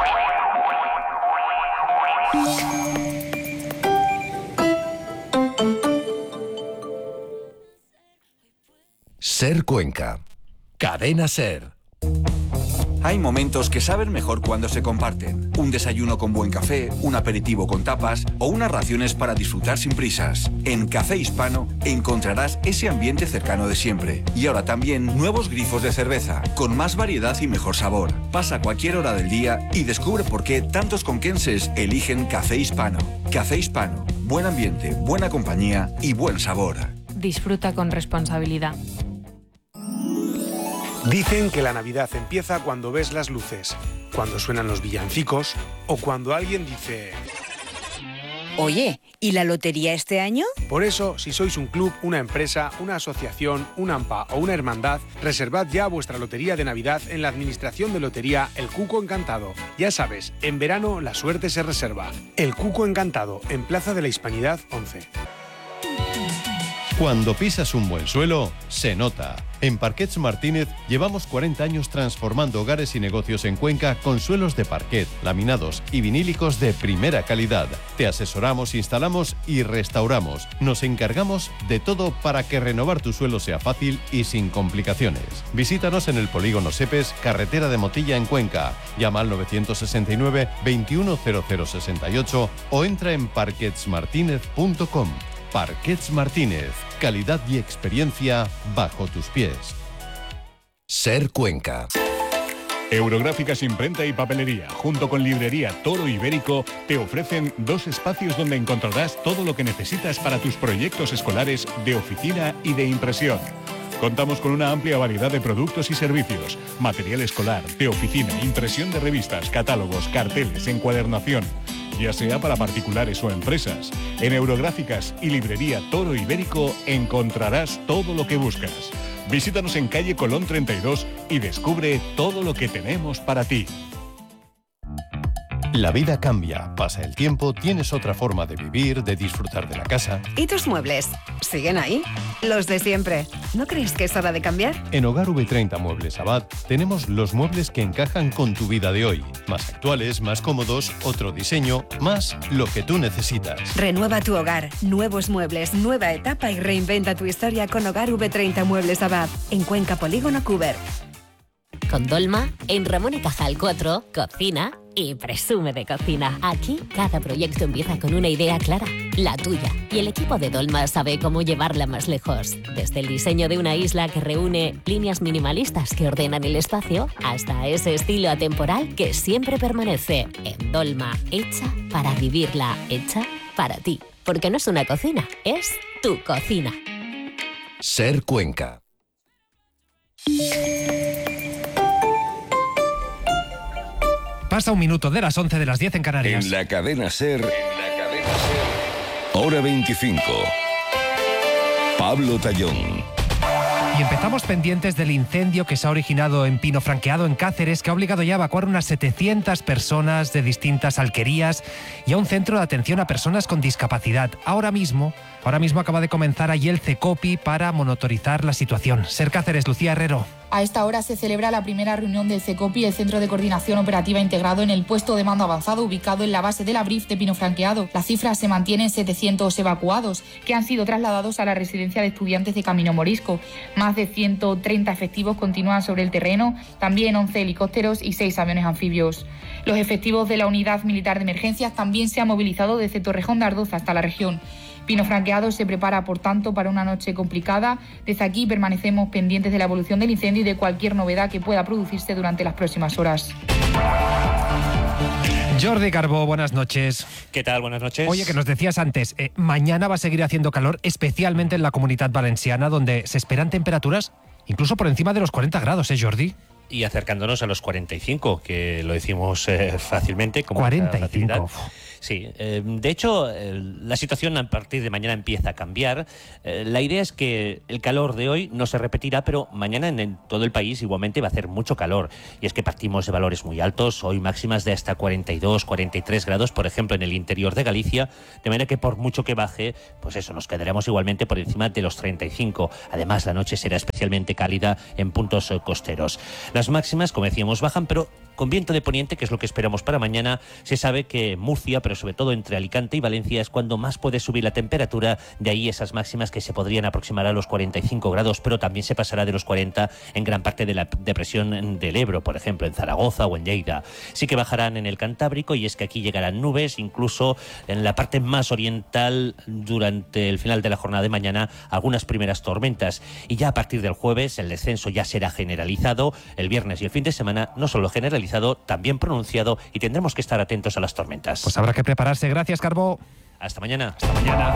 Speaker 16: Ser Cuenca. Cadena Ser.
Speaker 17: Hay momentos que saben mejor cuando se comparten. Un desayuno con buen café, un aperitivo con tapas o unas raciones para disfrutar sin prisas. En Café Hispano encontrarás ese ambiente cercano de siempre. Y ahora también nuevos grifos de cerveza, con más variedad y mejor sabor. Pasa cualquier hora del día y descubre por qué tantos conquenses eligen Café Hispano. Café Hispano. Buen ambiente, buena compañía y buen sabor.
Speaker 18: Disfruta con responsabilidad.
Speaker 19: Dicen que la Navidad empieza cuando ves las luces, cuando suenan los villancicos o cuando alguien dice...
Speaker 20: Oye, ¿y la lotería este año?
Speaker 19: Por eso, si sois un club, una empresa, una asociación, un AMPA o una hermandad, reservad ya vuestra lotería de Navidad en la Administración de Lotería El Cuco Encantado. Ya sabes, en verano la suerte se reserva. El Cuco Encantado, en Plaza de la Hispanidad once.
Speaker 21: Cuando pisas un buen suelo, se nota. En Parquets Martínez llevamos cuarenta años transformando hogares y negocios en Cuenca con suelos de parquet, laminados y vinílicos de primera calidad. Te asesoramos, instalamos y restauramos. Nos encargamos de todo para que renovar tu suelo sea fácil y sin complicaciones. Visítanos en el Polígono Sepes, carretera de Motilla en Cuenca. Llama al nueve seis nueve, veintiuno cero cero sesenta y ocho o entra en parquets martínez punto com. Parquets Martínez, calidad y experiencia bajo tus pies.
Speaker 16: Ser Cuenca.
Speaker 22: Eurográficas Imprenta y Papelería, junto con Librería Toro Ibérico, te ofrecen dos espacios donde encontrarás todo lo que necesitas para tus proyectos escolares de oficina y de impresión. Contamos con una amplia variedad de productos y servicios, material escolar, de oficina, impresión de revistas, catálogos, carteles, encuadernación, ya sea para particulares o empresas. En Eurográficas y Librería Toro Ibérico encontrarás todo lo que buscas. Visítanos en calle Colón treinta y dos y descubre todo lo que tenemos para ti.
Speaker 21: La vida cambia, pasa el tiempo, tienes otra forma de vivir, de disfrutar de la casa.
Speaker 23: ¿Y tus muebles? ¿Siguen ahí? Los de siempre. ¿No crees que es hora de cambiar?
Speaker 21: En Hogar V treinta Muebles Abad tenemos los muebles que encajan con tu vida de hoy. Más actuales, más cómodos, otro diseño, más lo que tú necesitas.
Speaker 23: Renueva tu hogar, nuevos muebles, nueva etapa y reinventa tu historia con Hogar V treinta Muebles Abad. En Cuenca, Polígono Cuber.
Speaker 24: Con Dolma, en Ramón y Cajal cuatro, cocina y presume de cocina. Aquí, cada proyecto empieza con una idea clara, la tuya. Y el equipo de Dolma sabe cómo llevarla más lejos. Desde el diseño de una isla que reúne líneas minimalistas que ordenan el espacio, hasta ese estilo atemporal que siempre permanece. En Dolma, hecha para vivirla, hecha para ti. Porque no es una cocina, es tu cocina.
Speaker 16: Ser Cuenca.
Speaker 2: Pasa un minuto de las once de las diez en Canarias.
Speaker 12: En la cadena Ser, en la cadena Ser, hora veinticinco. Pablo Tallón.
Speaker 2: Y empezamos pendientes del incendio que se ha originado en Pino Franqueado, en Cáceres, que ha obligado ya a evacuar unas setecientas personas de distintas alquerías y a un centro de atención a personas con discapacidad. Ahora mismo, ahora mismo acaba de comenzar allí el CECOPI para monitorizar la situación. Ser Cáceres, Lucía Herrero.
Speaker 25: A esta hora se celebra la primera reunión del CECOPI, el Centro de Coordinación Operativa Integrado, en el puesto de mando avanzado ubicado en la base de la Brif de Pino Franqueado. La cifra se mantiene en setecientos evacuados, que han sido trasladados a la residencia de estudiantes de Camino Morisco. Más de ciento treinta efectivos continúan sobre el terreno, también once helicópteros y seis aviones anfibios. Los efectivos de la Unidad Militar de Emergencias también se han movilizado desde Torrejón de Ardoz hasta la región. Pino Franqueado se prepara, por tanto, para una noche complicada. Desde aquí permanecemos pendientes de la evolución del incendio y de cualquier novedad que pueda producirse durante las próximas horas.
Speaker 2: Jordi Carbó, buenas noches.
Speaker 5: ¿Qué tal? Buenas noches.
Speaker 2: Oye, que nos decías antes, eh, mañana va a seguir haciendo calor, especialmente en la Comunidad Valenciana, donde se esperan temperaturas incluso por encima de los cuarenta grados, ¿eh, Jordi?
Speaker 5: Y acercándonos a los cuarenta y cinco, que lo decimos eh, fácilmente. Con
Speaker 2: cuarenta y cinco.
Speaker 5: Sí, eh, de hecho, eh, la situación a partir de mañana empieza a cambiar. Eh, la idea es que el calor de hoy no se repetirá, pero mañana en, en todo el país igualmente va a hacer mucho calor. Y es que partimos de valores muy altos, hoy máximas de hasta cuarenta y dos, cuarenta y tres grados, por ejemplo, en el interior de Galicia, de manera que por mucho que baje, pues eso, nos quedaremos igualmente por encima de los treinta y cinco. Además, la noche será especialmente cálida en puntos eh, costeros. Las máximas, como decíamos, bajan, pero con viento de poniente, que es lo que esperamos para mañana. Se sabe que Murcia, pero sobre todo entre Alicante y Valencia, es cuando más puede subir la temperatura. De ahí esas máximas que se podrían aproximar a los cuarenta y cinco grados, pero también se pasará de los cuarenta en gran parte de la depresión del Ebro, por ejemplo, en Zaragoza o en Lleida. Sí que bajarán en el Cantábrico, y es que aquí llegarán nubes, incluso en la parte más oriental durante el final de la jornada de mañana, algunas primeras tormentas. Y ya a partir del jueves el descenso ya será generalizado. El viernes y el fin de semana no solo generalizado, también pronunciado, y tendremos que estar atentos a las tormentas.
Speaker 2: Pues habrá que prepararse. Gracias, Carbó.
Speaker 5: Hasta mañana.
Speaker 2: Hasta mañana.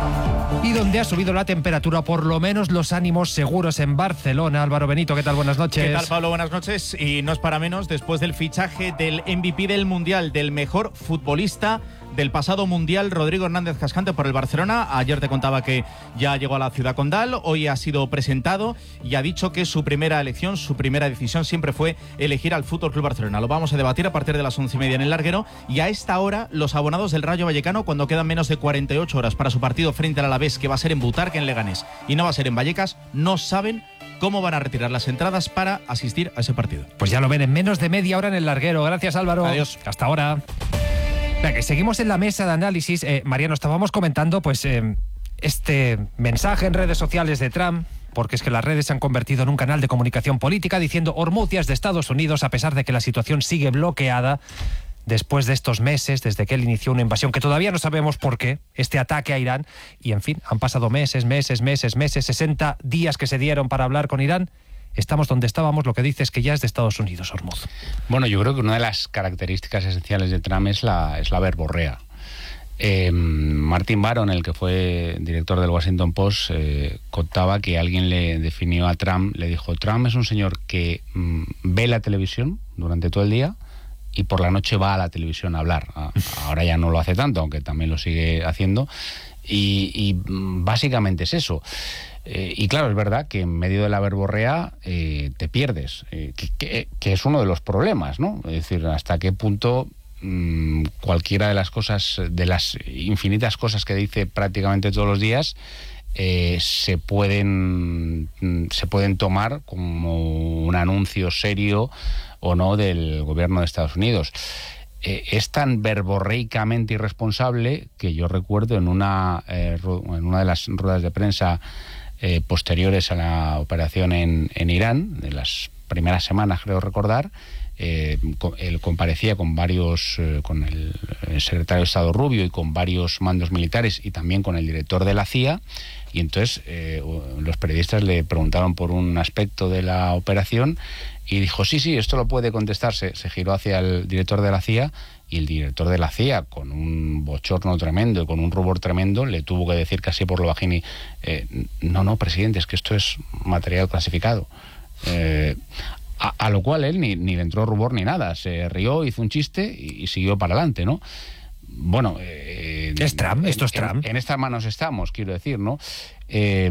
Speaker 2: Y donde ha subido la temperatura, por lo menos los ánimos seguros en Barcelona. Álvaro Benito, ¿qué tal? Buenas noches.
Speaker 6: ¿Qué tal, Pablo? Buenas noches. Y no es para menos, después del fichaje del M V P del Mundial, del mejor futbolista del pasado Mundial, Rodrigo Hernández Cascante, por el Barcelona. Ayer te contaba que ya llegó a la ciudad condal, hoy ha sido presentado y ha dicho que su primera elección, su primera decisión siempre fue elegir al F C Barcelona. Lo vamos a debatir a partir de las once y media en el Larguero, y a esta hora los abonados del Rayo Vallecano, cuando quedan menos de cuarenta y ocho horas para su partido frente al Alavés, que va a ser en Butarque, en Leganés, y no va a ser en Vallecas, no saben cómo van a retirar las entradas para asistir a ese partido.
Speaker 2: Pues ya lo ven en menos de media hora en el Larguero. Gracias, Álvaro.
Speaker 6: Adiós.
Speaker 2: Hasta ahora. Venga, que seguimos en la mesa de análisis. Eh, Mariano, estábamos comentando pues eh, este mensaje en redes sociales de Trump, porque es que las redes se han convertido en un canal de comunicación política, diciendo Hormuz ya es de Estados Unidos, a pesar de que la situación sigue bloqueada después de estos meses, desde que él inició una invasión que todavía no sabemos por qué, este ataque a Irán. Y en fin, han pasado meses, meses, meses, meses, sesenta días que se dieron para hablar con Irán. Estamos donde estábamos, lo que dice es que ya es de Estados Unidos, Hormuz.
Speaker 4: Bueno, yo creo que una de las características esenciales de Trump es la, es la verborrea. Eh, Martin Baron, el que fue director del Washington Post, eh, contaba que alguien le definió a Trump, le dijo, Trump es un señor que mm, ve la televisión durante todo el día y por la noche va a la televisión a hablar. Ahora ya no lo hace tanto, aunque también lo sigue haciendo. Y, y básicamente es eso. Eh, y claro, es verdad que en medio de la verborrea eh, te pierdes, eh, que, que, que es uno de los problemas, ¿no? Es decir, hasta qué punto mmm, cualquiera de las cosas, de las infinitas cosas que dice prácticamente todos los días, eh, se pueden se pueden tomar como un anuncio serio o no del gobierno de Estados Unidos. Eh, es tan verborreicamente irresponsable que yo recuerdo en una, eh, en una de las ruedas de prensa eh, posteriores a la operación en, en Irán, de las primeras semanas creo recordar, eh, él comparecía con varios, eh, con el, el secretario de Estado Rubio y con varios mandos militares y también con el director de la C I A, y entonces eh, los periodistas le preguntaron por un aspecto de la operación y dijo, sí, sí, esto lo puede contestarse. Se giró hacia el director de la C I A y el director de la C I A, con un bochorno tremendo y con un rubor tremendo, le tuvo que decir casi por lo bajini, eh, no, no, presidente, es que esto es material clasificado. Eh, a, a lo cual él ni, ni le entró rubor ni nada, se rió, hizo un chiste y, y siguió para adelante, ¿no? Bueno, eh,
Speaker 2: es Trump, esto es Trump.
Speaker 4: En, en estas manos estamos, quiero decir, ¿no? Eh,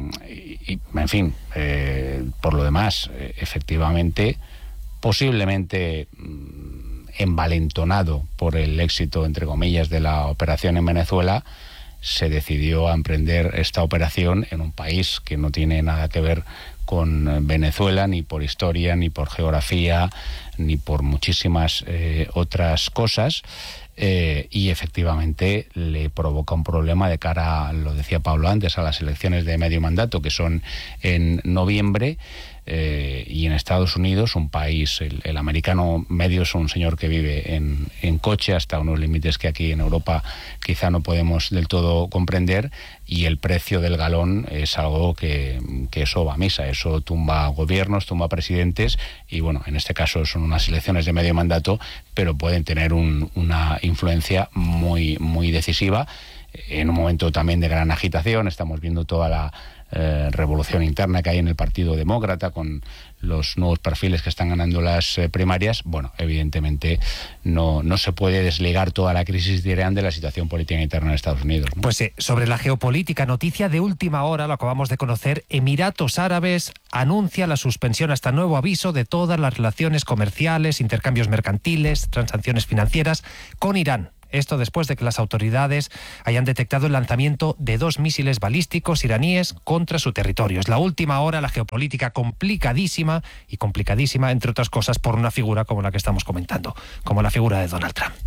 Speaker 4: y, y, en fin, eh, por lo demás, eh, efectivamente, posiblemente mm, envalentonado por el éxito, entre comillas, de la operación en Venezuela, se decidió a emprender esta operación en un país que no tiene nada que ver con Venezuela, ni por historia, ni por geografía, ni por muchísimas eh, otras cosas. Eh, y efectivamente le provoca un problema de cara, lo decía Pablo antes, a las elecciones de medio mandato, que son en noviembre. Eh, y en Estados Unidos, un país, el, el americano medio es un señor que vive en, en coche hasta unos límites que aquí en Europa quizá no podemos del todo comprender, y el precio del galón es algo que, que eso va a misa, eso tumba gobiernos, tumba presidentes, y bueno, en este caso son unas elecciones de medio mandato, pero pueden tener un, una influencia muy, muy decisiva en un momento también de gran agitación. Estamos viendo toda la Eh, revolución interna que hay en el Partido Demócrata con los nuevos perfiles que están ganando las eh, primarias. Bueno, evidentemente no, no se puede desligar toda la crisis de Irán de la situación política interna en Estados Unidos, ¿no?
Speaker 2: Pues eh, sobre la geopolítica, noticia de última hora, lo acabamos de conocer. Emiratos Árabes anuncia la suspensión hasta nuevo aviso de todas las relaciones comerciales, intercambios mercantiles, transacciones financieras con Irán. Esto después de que las autoridades hayan detectado el lanzamiento de dos misiles balísticos iraníes contra su territorio. Es la última hora, la geopolítica complicadísima, y complicadísima, entre otras cosas, por una figura como la que estamos comentando, como la figura de Donald Trump.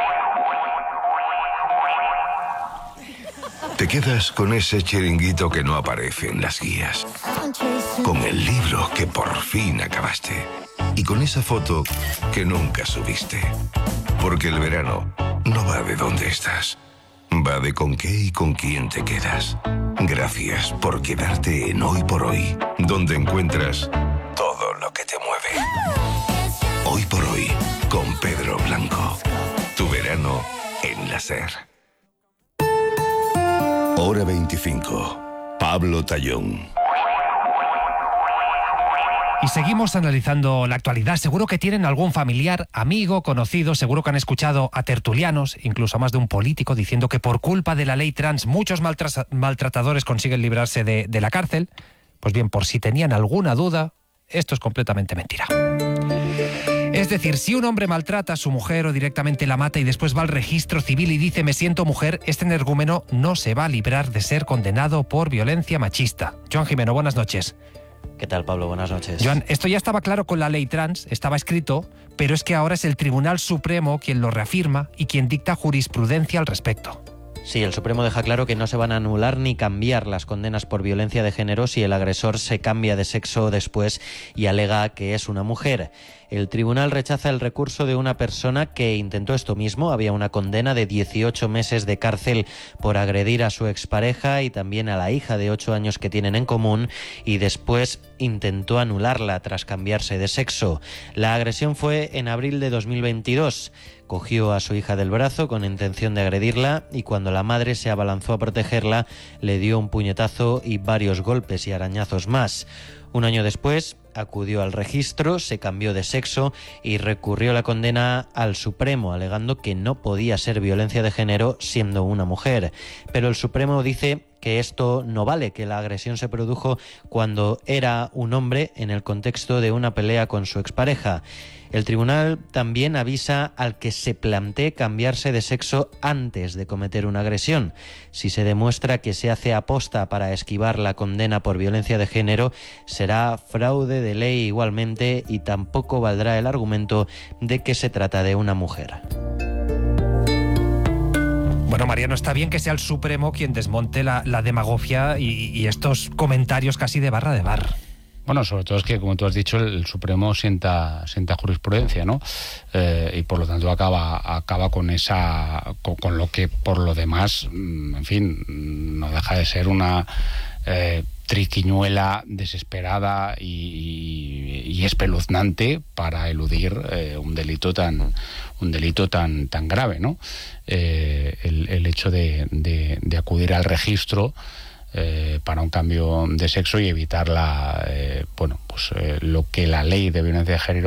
Speaker 7: Te quedas con ese chiringuito que no aparece en las guías, con el libro que por fin acabaste y con esa foto que nunca subiste. Porque el verano no va de dónde estás, va de con qué y con quién te quedas. Gracias por quedarte en Hoy por Hoy, donde encuentras todo lo que te mueve. Hoy por Hoy, con Pedro Blanco. Tu verano en la SER. Hora veinticinco. Pablo Tallón.
Speaker 2: Y seguimos analizando la actualidad. Seguro que tienen algún familiar, amigo, conocido, seguro que han escuchado a tertulianos, incluso a más de un político, diciendo que por culpa de la ley trans muchos maltra- maltratadores consiguen librarse de, de la cárcel. Pues bien, por si tenían alguna duda, esto es completamente mentira. Es decir, si un hombre maltrata a su mujer o directamente la mata y después va al registro civil y dice me siento mujer, este energúmeno no se va a librar de ser condenado por violencia machista. Joan Jimeno, buenas noches.
Speaker 8: ¿Qué tal, Pablo? Buenas noches.
Speaker 2: Joan, esto ya estaba claro con la ley trans, estaba escrito, pero es que ahora es el Tribunal Supremo quien lo reafirma y quien dicta jurisprudencia al respecto.
Speaker 8: Sí, el Supremo deja claro que no se van a anular ni cambiar las condenas por violencia de género si el agresor se cambia de sexo después y alega que es una mujer. El tribunal rechaza el recurso de una persona que intentó esto mismo. Había una condena de dieciocho meses de cárcel por agredir a su expareja y también a la hija de ocho años que tienen en común, y después intentó anularla tras cambiarse de sexo. La agresión fue en abril de dos mil veintidós. Cogió a su hija del brazo con intención de agredirla y cuando la madre se abalanzó a protegerla le dio un puñetazo y varios golpes y arañazos más. Un año después acudió al registro, se cambió de sexo y recurrió la condena al Supremo, alegando que no podía ser violencia de género siendo una mujer. Pero el Supremo dice que esto no vale, que la agresión se produjo cuando era un hombre en el contexto de una pelea con su expareja. El tribunal también avisa al que se plantee cambiarse de sexo antes de cometer una agresión. Si se demuestra que se hace aposta para esquivar la condena por violencia de género, será fraude de ley igualmente y tampoco valdrá el argumento de que se trata de una mujer.
Speaker 2: Bueno, Mariano, está bien que sea el Supremo quien desmonte la, la demagogia y, y estos comentarios casi de barra de bar.
Speaker 4: Bueno, sobre todo es que, como tú has dicho, el, el Supremo sienta, sienta jurisprudencia, ¿no? Eh, y por lo tanto acaba, acaba con esa, con, con lo que por lo demás, en fin, no deja de ser una eh, triquiñuela desesperada y, y, y espeluznante para eludir eh, un delito tan, un delito tan, tan grave, ¿no? Eh, el, el hecho de, de, de acudir al registro Eh, para un cambio de sexo y evitar la, eh, bueno, pues eh, lo que la ley de violencia de género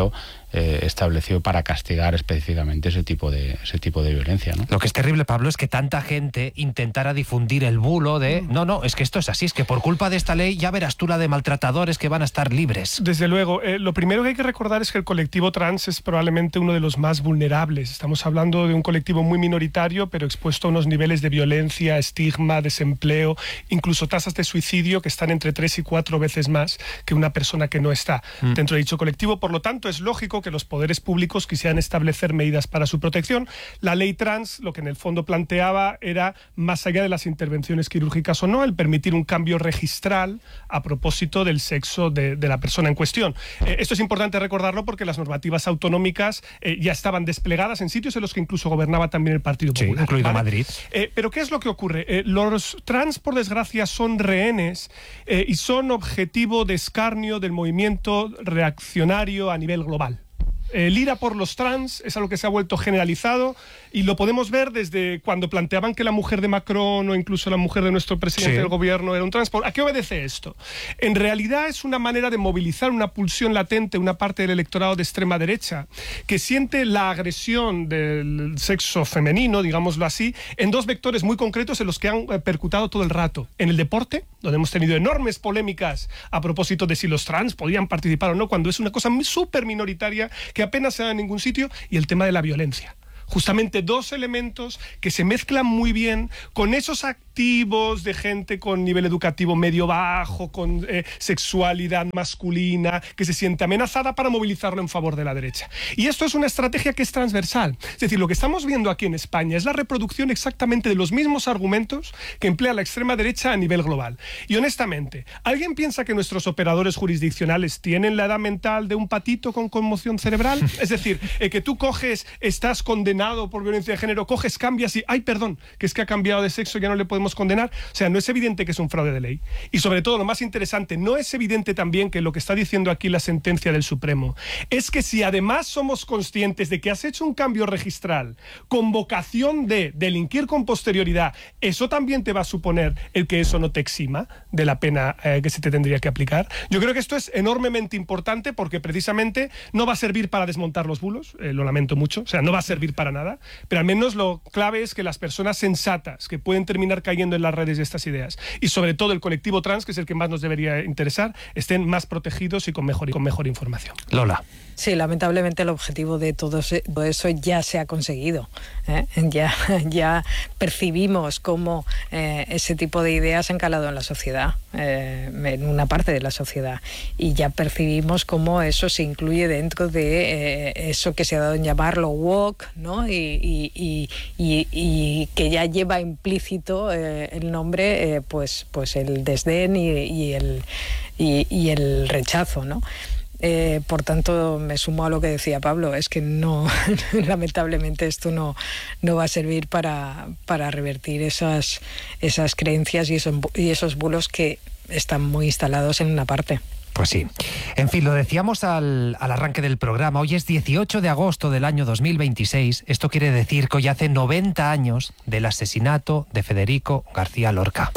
Speaker 4: eh, estableció para castigar específicamente ese tipo de ese tipo de violencia, ¿no?
Speaker 2: Lo que es terrible, Pablo, es que tanta gente intentara difundir el bulo de no, no, es que esto es así, es que por culpa de esta ley ya verás tú la de maltratadores que van a estar libres.
Speaker 1: Desde luego, eh, lo primero que hay que recordar es que el colectivo trans es probablemente uno de los más vulnerables. Estamos hablando de un colectivo muy minoritario, pero expuesto a unos niveles de violencia, estigma, desempleo, incluso tasas de suicidio que están entre tres y cuatro veces más que una persona que no está mm. dentro de dicho colectivo. Por lo tanto, es lógico que los poderes públicos quisieran establecer medidas para su protección. La ley trans, lo que en el fondo planteaba era, más allá de las intervenciones quirúrgicas o no, el permitir un cambio registral a propósito del sexo de, de la persona en cuestión. Eh, esto es importante recordarlo porque las normativas autonómicas eh, ya estaban desplegadas en sitios en los que incluso gobernaba también el Partido Popular.
Speaker 2: Sí, incluido
Speaker 1: ¿vale?
Speaker 2: Madrid.
Speaker 1: Eh, pero ¿qué es lo que ocurre? Eh, los trans, por desgracia, son rehenes eh, y son objetivo de escarnio del movimiento reaccionario a nivel global. El ira por los trans es algo que se ha vuelto generalizado y lo podemos ver desde cuando planteaban que la mujer de Macron o incluso la mujer de nuestro presidente sí. del gobierno era un trans. ¿A qué obedece esto? En realidad es una manera de movilizar una pulsión latente, una parte del electorado de extrema derecha, que siente la agresión del sexo femenino, digámoslo así, en dos vectores muy concretos en los que han percutado todo el rato. En el deporte, donde hemos tenido enormes polémicas a propósito de si los trans podían participar o no, cuando es una cosa súper minoritaria que que apenas se da en ningún sitio, y el tema de la violencia. Justamente dos elementos que se mezclan muy bien con esos activos de gente con nivel educativo medio bajo, con eh, sexualidad masculina, que se siente amenazada para movilizarlo en favor de la derecha. Y esto es una estrategia que es transversal. Es decir, lo que estamos viendo aquí en España es la reproducción exactamente de los mismos argumentos que emplea la extrema derecha a nivel global. Y honestamente, ¿alguien piensa que nuestros operadores jurisdiccionales tienen la edad mental de un patito con conmoción cerebral? Es decir, eh, que tú coges, estás condenado por violencia de género, coges, cambias y, ay, perdón, que es que ha cambiado de sexo, ya no le podemos condenar. O sea, no es evidente que es un fraude de ley. Y sobre todo, lo más interesante, no es evidente también que lo que está diciendo aquí la sentencia del Supremo es que si además somos conscientes de que has hecho un cambio registral con vocación de delinquir con posterioridad, eso también te va a suponer el que eso no te exima de la pena eh, que se te tendría que aplicar. Yo creo que esto es enormemente importante porque precisamente no va a servir para desmontar los bulos, eh, lo lamento mucho, o sea, no va a servir para nada, pero al menos lo clave es que las personas sensatas que pueden terminar cayendo en las redes de estas ideas y sobre todo el colectivo trans, que es el que más nos debería interesar, estén más protegidos y con mejor, y con mejor información.
Speaker 2: Lola.
Speaker 3: Sí, lamentablemente el objetivo de todo eso ya se ha conseguido. ¿eh? Ya, ya percibimos cómo eh, ese tipo de ideas han calado en la sociedad, eh, en una parte de la sociedad, y ya percibimos cómo eso se incluye dentro de eh, eso que se ha dado en llamarlo woke, ¿no? y, y, y, y, y que ya lleva implícito eh, el nombre, eh, pues, pues el desdén y, y, el, y, y el rechazo, ¿no? Eh, por tanto, me sumo a lo que decía Pablo, es que no, lamentablemente esto no, no va a servir para, para revertir esas, esas creencias y esos, y esos bulos que están muy instalados en una parte.
Speaker 2: Pues sí. En fin, lo decíamos al, al arranque del programa. Hoy es dieciocho de agosto del año dos mil veintiséis. Esto quiere decir que hoy hace noventa años del asesinato de Federico García Lorca.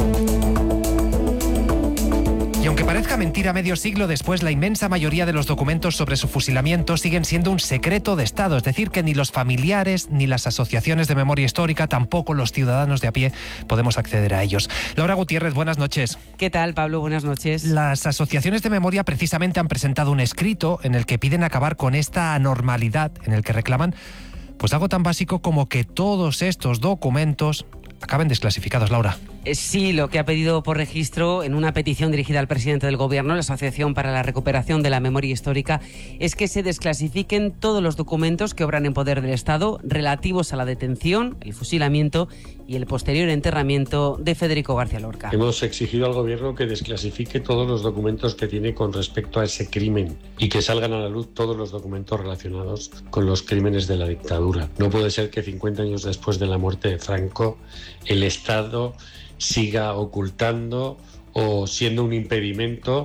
Speaker 2: Y aunque parezca mentira, medio siglo después, la inmensa mayoría de los documentos sobre su fusilamiento siguen siendo un secreto de Estado. Es decir, que ni los familiares, ni las asociaciones de memoria histórica, tampoco los ciudadanos de a pie podemos acceder a ellos. Laura Gutiérrez, buenas noches.
Speaker 9: ¿Qué tal, Pablo? Buenas noches.
Speaker 2: Las asociaciones de memoria precisamente han presentado un escrito en el que piden acabar con esta anormalidad, en el que reclaman pues algo tan básico como que todos estos documentos acaben desclasificados, Laura.
Speaker 9: Sí, lo que ha pedido por registro en una petición dirigida al presidente del Gobierno, la Asociación para la Recuperación de la Memoria Histórica, es que se desclasifiquen todos los documentos que obran en poder del Estado relativos a la detención, el fusilamiento y el posterior enterramiento de Federico García Lorca.
Speaker 10: Hemos exigido al Gobierno que desclasifique todos los documentos que tiene con respecto a ese crimen y que salgan a la luz todos los documentos relacionados con los crímenes de la dictadura. No puede ser que cincuenta años después de la muerte de Franco, el Estado siga ocultando o siendo un impedimento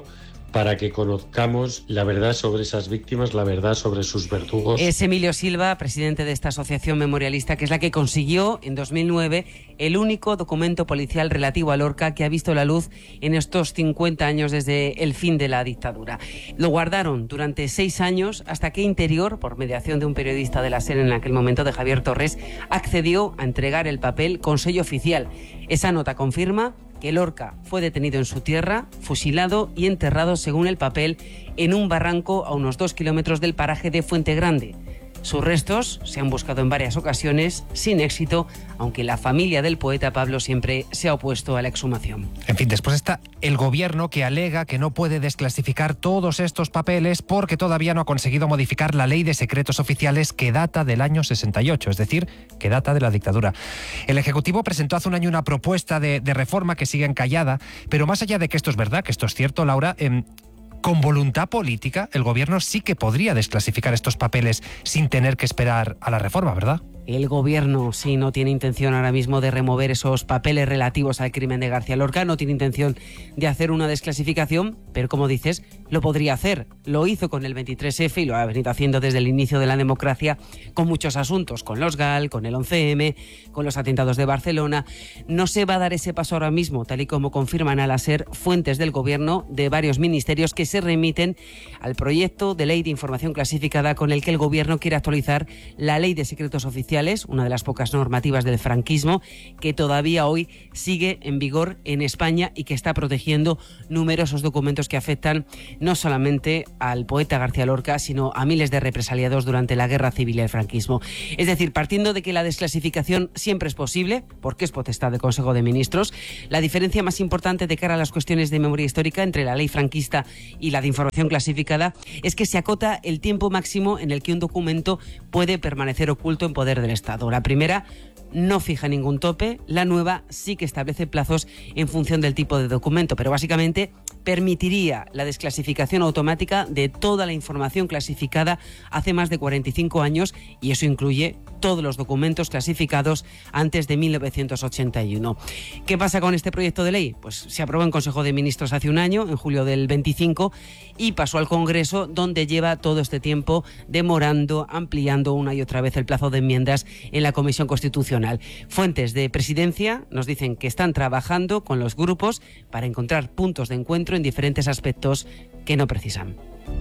Speaker 10: para que conozcamos la verdad sobre esas víctimas, la verdad sobre sus verdugos.
Speaker 9: Es Emilio Silva, presidente de esta asociación memorialista, que es la que consiguió en dos mil nueve el único documento policial relativo a Lorca que ha visto la luz en estos cincuenta años desde el fin de la dictadura. Lo guardaron durante seis años hasta que Interior, por mediación de un periodista de la SER en aquel momento, de Javier Torres, accedió a entregar el papel con sello oficial. Esa nota confirma que Lorca fue detenido en su tierra, fusilado y enterrado, según el papel, en un barranco a unos dos kilómetros del paraje de Fuente Grande. Sus restos se han buscado en varias ocasiones, sin éxito, aunque la familia del poeta Pablo siempre se ha opuesto a la exhumación.
Speaker 2: En fin, después está el gobierno, que alega que no puede desclasificar todos estos papeles porque todavía no ha conseguido modificar la ley de secretos oficiales, que data del año sesenta y ocho, es decir, que data de la dictadura. El Ejecutivo presentó hace un año una propuesta de, de reforma que sigue encallada, pero más allá de que esto es verdad, que esto es cierto, Laura, eh, con voluntad política, el gobierno sí que podría desclasificar estos papeles sin tener que esperar a la reforma, ¿verdad?
Speaker 9: El gobierno sí no tiene intención ahora mismo de remover esos papeles relativos al crimen de García Lorca, no tiene intención de hacer una desclasificación, pero como dices, lo podría hacer. Lo hizo con el veintitrés efe y lo ha venido haciendo desde el inicio de la democracia con muchos asuntos, con los GAL, con el once eme, con los atentados de Barcelona. No se va a dar ese paso ahora mismo, tal y como confirman a la SER fuentes del gobierno de varios ministerios que se remiten al proyecto de ley de información clasificada con el que el gobierno quiere actualizar la ley de secretos oficiales, una de las pocas normativas del franquismo que todavía hoy sigue en vigor en España y que está protegiendo numerosos documentos que afectan no solamente al poeta García Lorca, sino a miles de represaliados durante la guerra civil y el franquismo. Es decir, partiendo de que la desclasificación siempre es posible, porque es potestad del Consejo de Ministros, la diferencia más importante de cara a las cuestiones de memoria histórica entre la ley franquista y la de información clasificada es que se acota el tiempo máximo en el que un documento puede permanecer oculto en poder del Estado. La primera no fija ningún tope, la nueva sí que establece plazos en función del tipo de documento, pero básicamente permitiría la desclasificación automática de toda la información clasificada hace más de cuarenta y cinco años, y eso incluye todos los documentos clasificados antes de mil novecientos ochenta y uno. ¿Qué pasa con este proyecto de ley? Pues se aprobó en Consejo de Ministros hace un año, en julio del veinticinco, y pasó al Congreso, donde lleva todo este tiempo demorando, ampliando una y otra vez el plazo de enmiendas en la Comisión Constitucional. Fuentes de Presidencia nos dicen que están trabajando con los grupos para encontrar puntos de encuentro en diferentes aspectos que no precisan.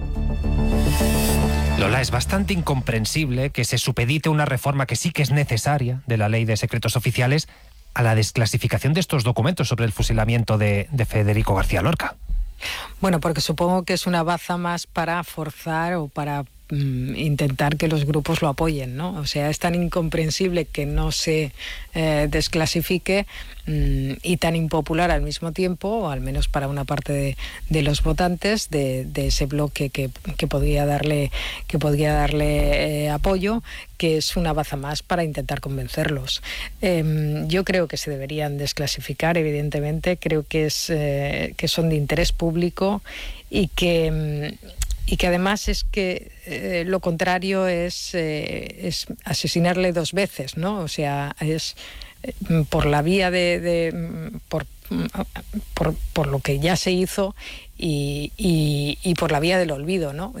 Speaker 2: Lola, es bastante incomprensible que se supedite una reforma que sí que es necesaria de la Ley de Secretos Oficiales a la desclasificación de estos documentos sobre el fusilamiento de, de Federico García Lorca.
Speaker 3: Bueno, porque supongo que es una baza más para forzar o para mm, intentar que los grupos lo apoyen, ¿no? O sea, es tan incomprensible que no se eh, desclasifique mm, y tan impopular al mismo tiempo, o al menos para una parte de, de los votantes de, de ese bloque que, que podría darle, que podría darle eh, apoyo, que es una baza más para intentar convencerlos. Eh, yo creo que se deberían desclasificar, evidentemente, creo que, es, eh, que son de interés público y que, y que además es que eh, lo contrario es, eh, es asesinarle dos veces, ¿no? O sea, es eh, por la vía de... de por, por, por lo que ya se hizo y, y, y por la vía del olvido, ¿no?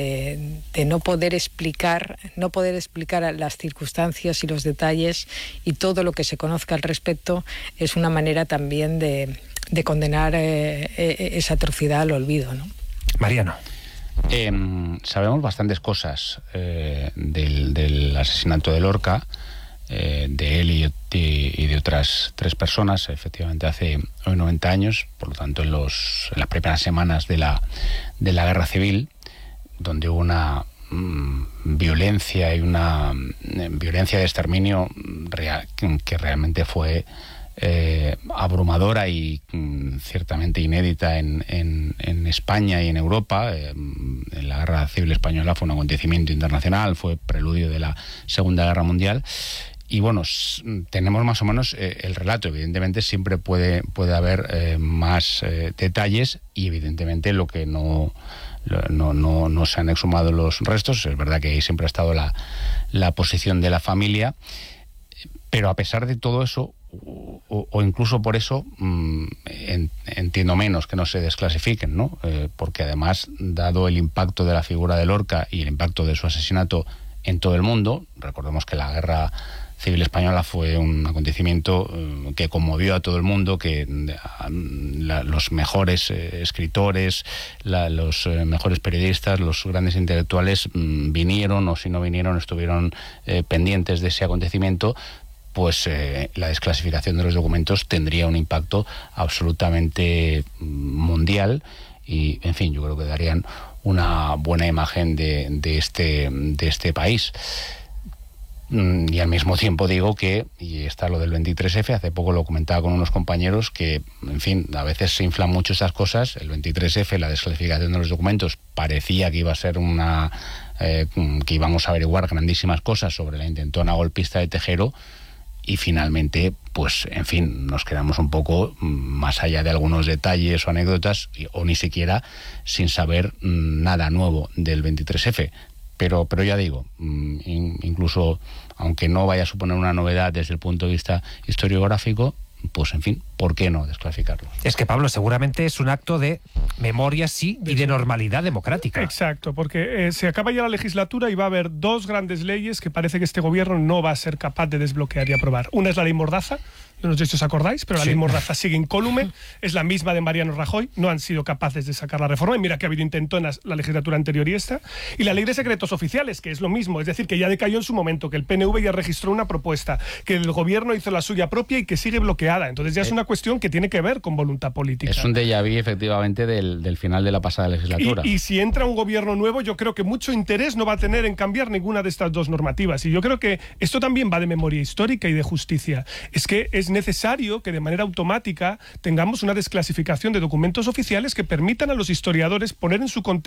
Speaker 3: De, de no poder explicar, no poder explicar las circunstancias y los detalles y todo lo que se conozca al respecto es una manera también de, de condenar eh, esa atrocidad al olvido, ¿no?
Speaker 2: Mariano.
Speaker 4: Eh, sabemos bastantes cosas eh, del, del asesinato de Lorca, eh, de él y, y de otras tres personas, efectivamente hace hoy noventa años, por lo tanto en, los, en las primeras semanas de la, de la guerra civil, donde hubo una mmm, violencia y una mmm, violencia de exterminio real, que realmente fue Eh, abrumadora y mm, ciertamente inédita en, en, en España y en Europa. Eh, en la Guerra Civil Española fue un acontecimiento internacional, fue preludio de la Segunda Guerra Mundial. Y bueno, s- tenemos más o menos eh, el relato. Evidentemente siempre puede, puede haber eh, más eh, detalles y evidentemente lo que no... No, no, no se han exhumado los restos. Es verdad que ahí siempre ha estado la, la posición de la familia, pero a pesar de todo eso, o, o incluso por eso mmm, en, entiendo menos que no se desclasifiquen, ¿no? Eh, porque además, dado el impacto de la figura de Lorca y el impacto de su asesinato en todo el mundo, recordemos que la guerra civil española fue un acontecimiento eh, que conmovió a todo el mundo, que a, la, los mejores eh, escritores, la, los eh, mejores periodistas, los grandes intelectuales mmm, vinieron, o si no vinieron, estuvieron eh, pendientes de ese acontecimiento. Pues eh, la desclasificación de los documentos tendría un impacto absolutamente mundial y, en fin, yo creo que darían una buena imagen de, de, este, de este país. Y al mismo tiempo digo que, y está lo del veintitrés efe, hace poco lo comentaba con unos compañeros, que, en fin, a veces se inflan mucho estas cosas. El veintitrés efe, la desclasificación de los documentos, parecía que iba a ser una... Eh, que íbamos a averiguar grandísimas cosas sobre la intentona golpista de Tejero, y finalmente, pues, en fin, nos quedamos un poco más allá de algunos detalles o anécdotas, o ni siquiera sin saber nada nuevo del veintitrés efe. Pero, pero ya digo, incluso aunque no vaya a suponer una novedad desde el punto de vista historiográfico, pues en fin, ¿por qué no desclasificarlo?
Speaker 2: Es que, Pablo, seguramente es un acto de memoria, sí, y de normalidad democrática.
Speaker 1: Exacto, porque eh, se acaba ya la legislatura y va a haber dos grandes leyes que parece que este gobierno no va a ser capaz de desbloquear y aprobar. Una es la ley Mordaza, no sé si os acordáis, pero la sí. ley Mordaza sigue incólume, es la misma de Mariano Rajoy, no han sido capaces de sacar la reforma, y mira que ha habido intento en la, la legislatura anterior y esta. Y la ley de secretos oficiales, que es lo mismo, es decir, que ya decayó en su momento, que el P N V ya registró una propuesta, que el gobierno hizo la suya propia y que sigue bloqueada. Entonces ya es una cuestión que tiene que ver con voluntad política.
Speaker 4: Es un déjà vu, efectivamente, del, del final de la pasada legislatura.
Speaker 1: Y, y si entra un gobierno nuevo, yo creo que mucho interés no va a tener en cambiar ninguna de estas dos normativas. Y yo creo que esto también va de memoria histórica y de justicia. Es que es necesario que de manera automática tengamos una desclasificación de documentos oficiales que permitan a los historiadores poner en su contexto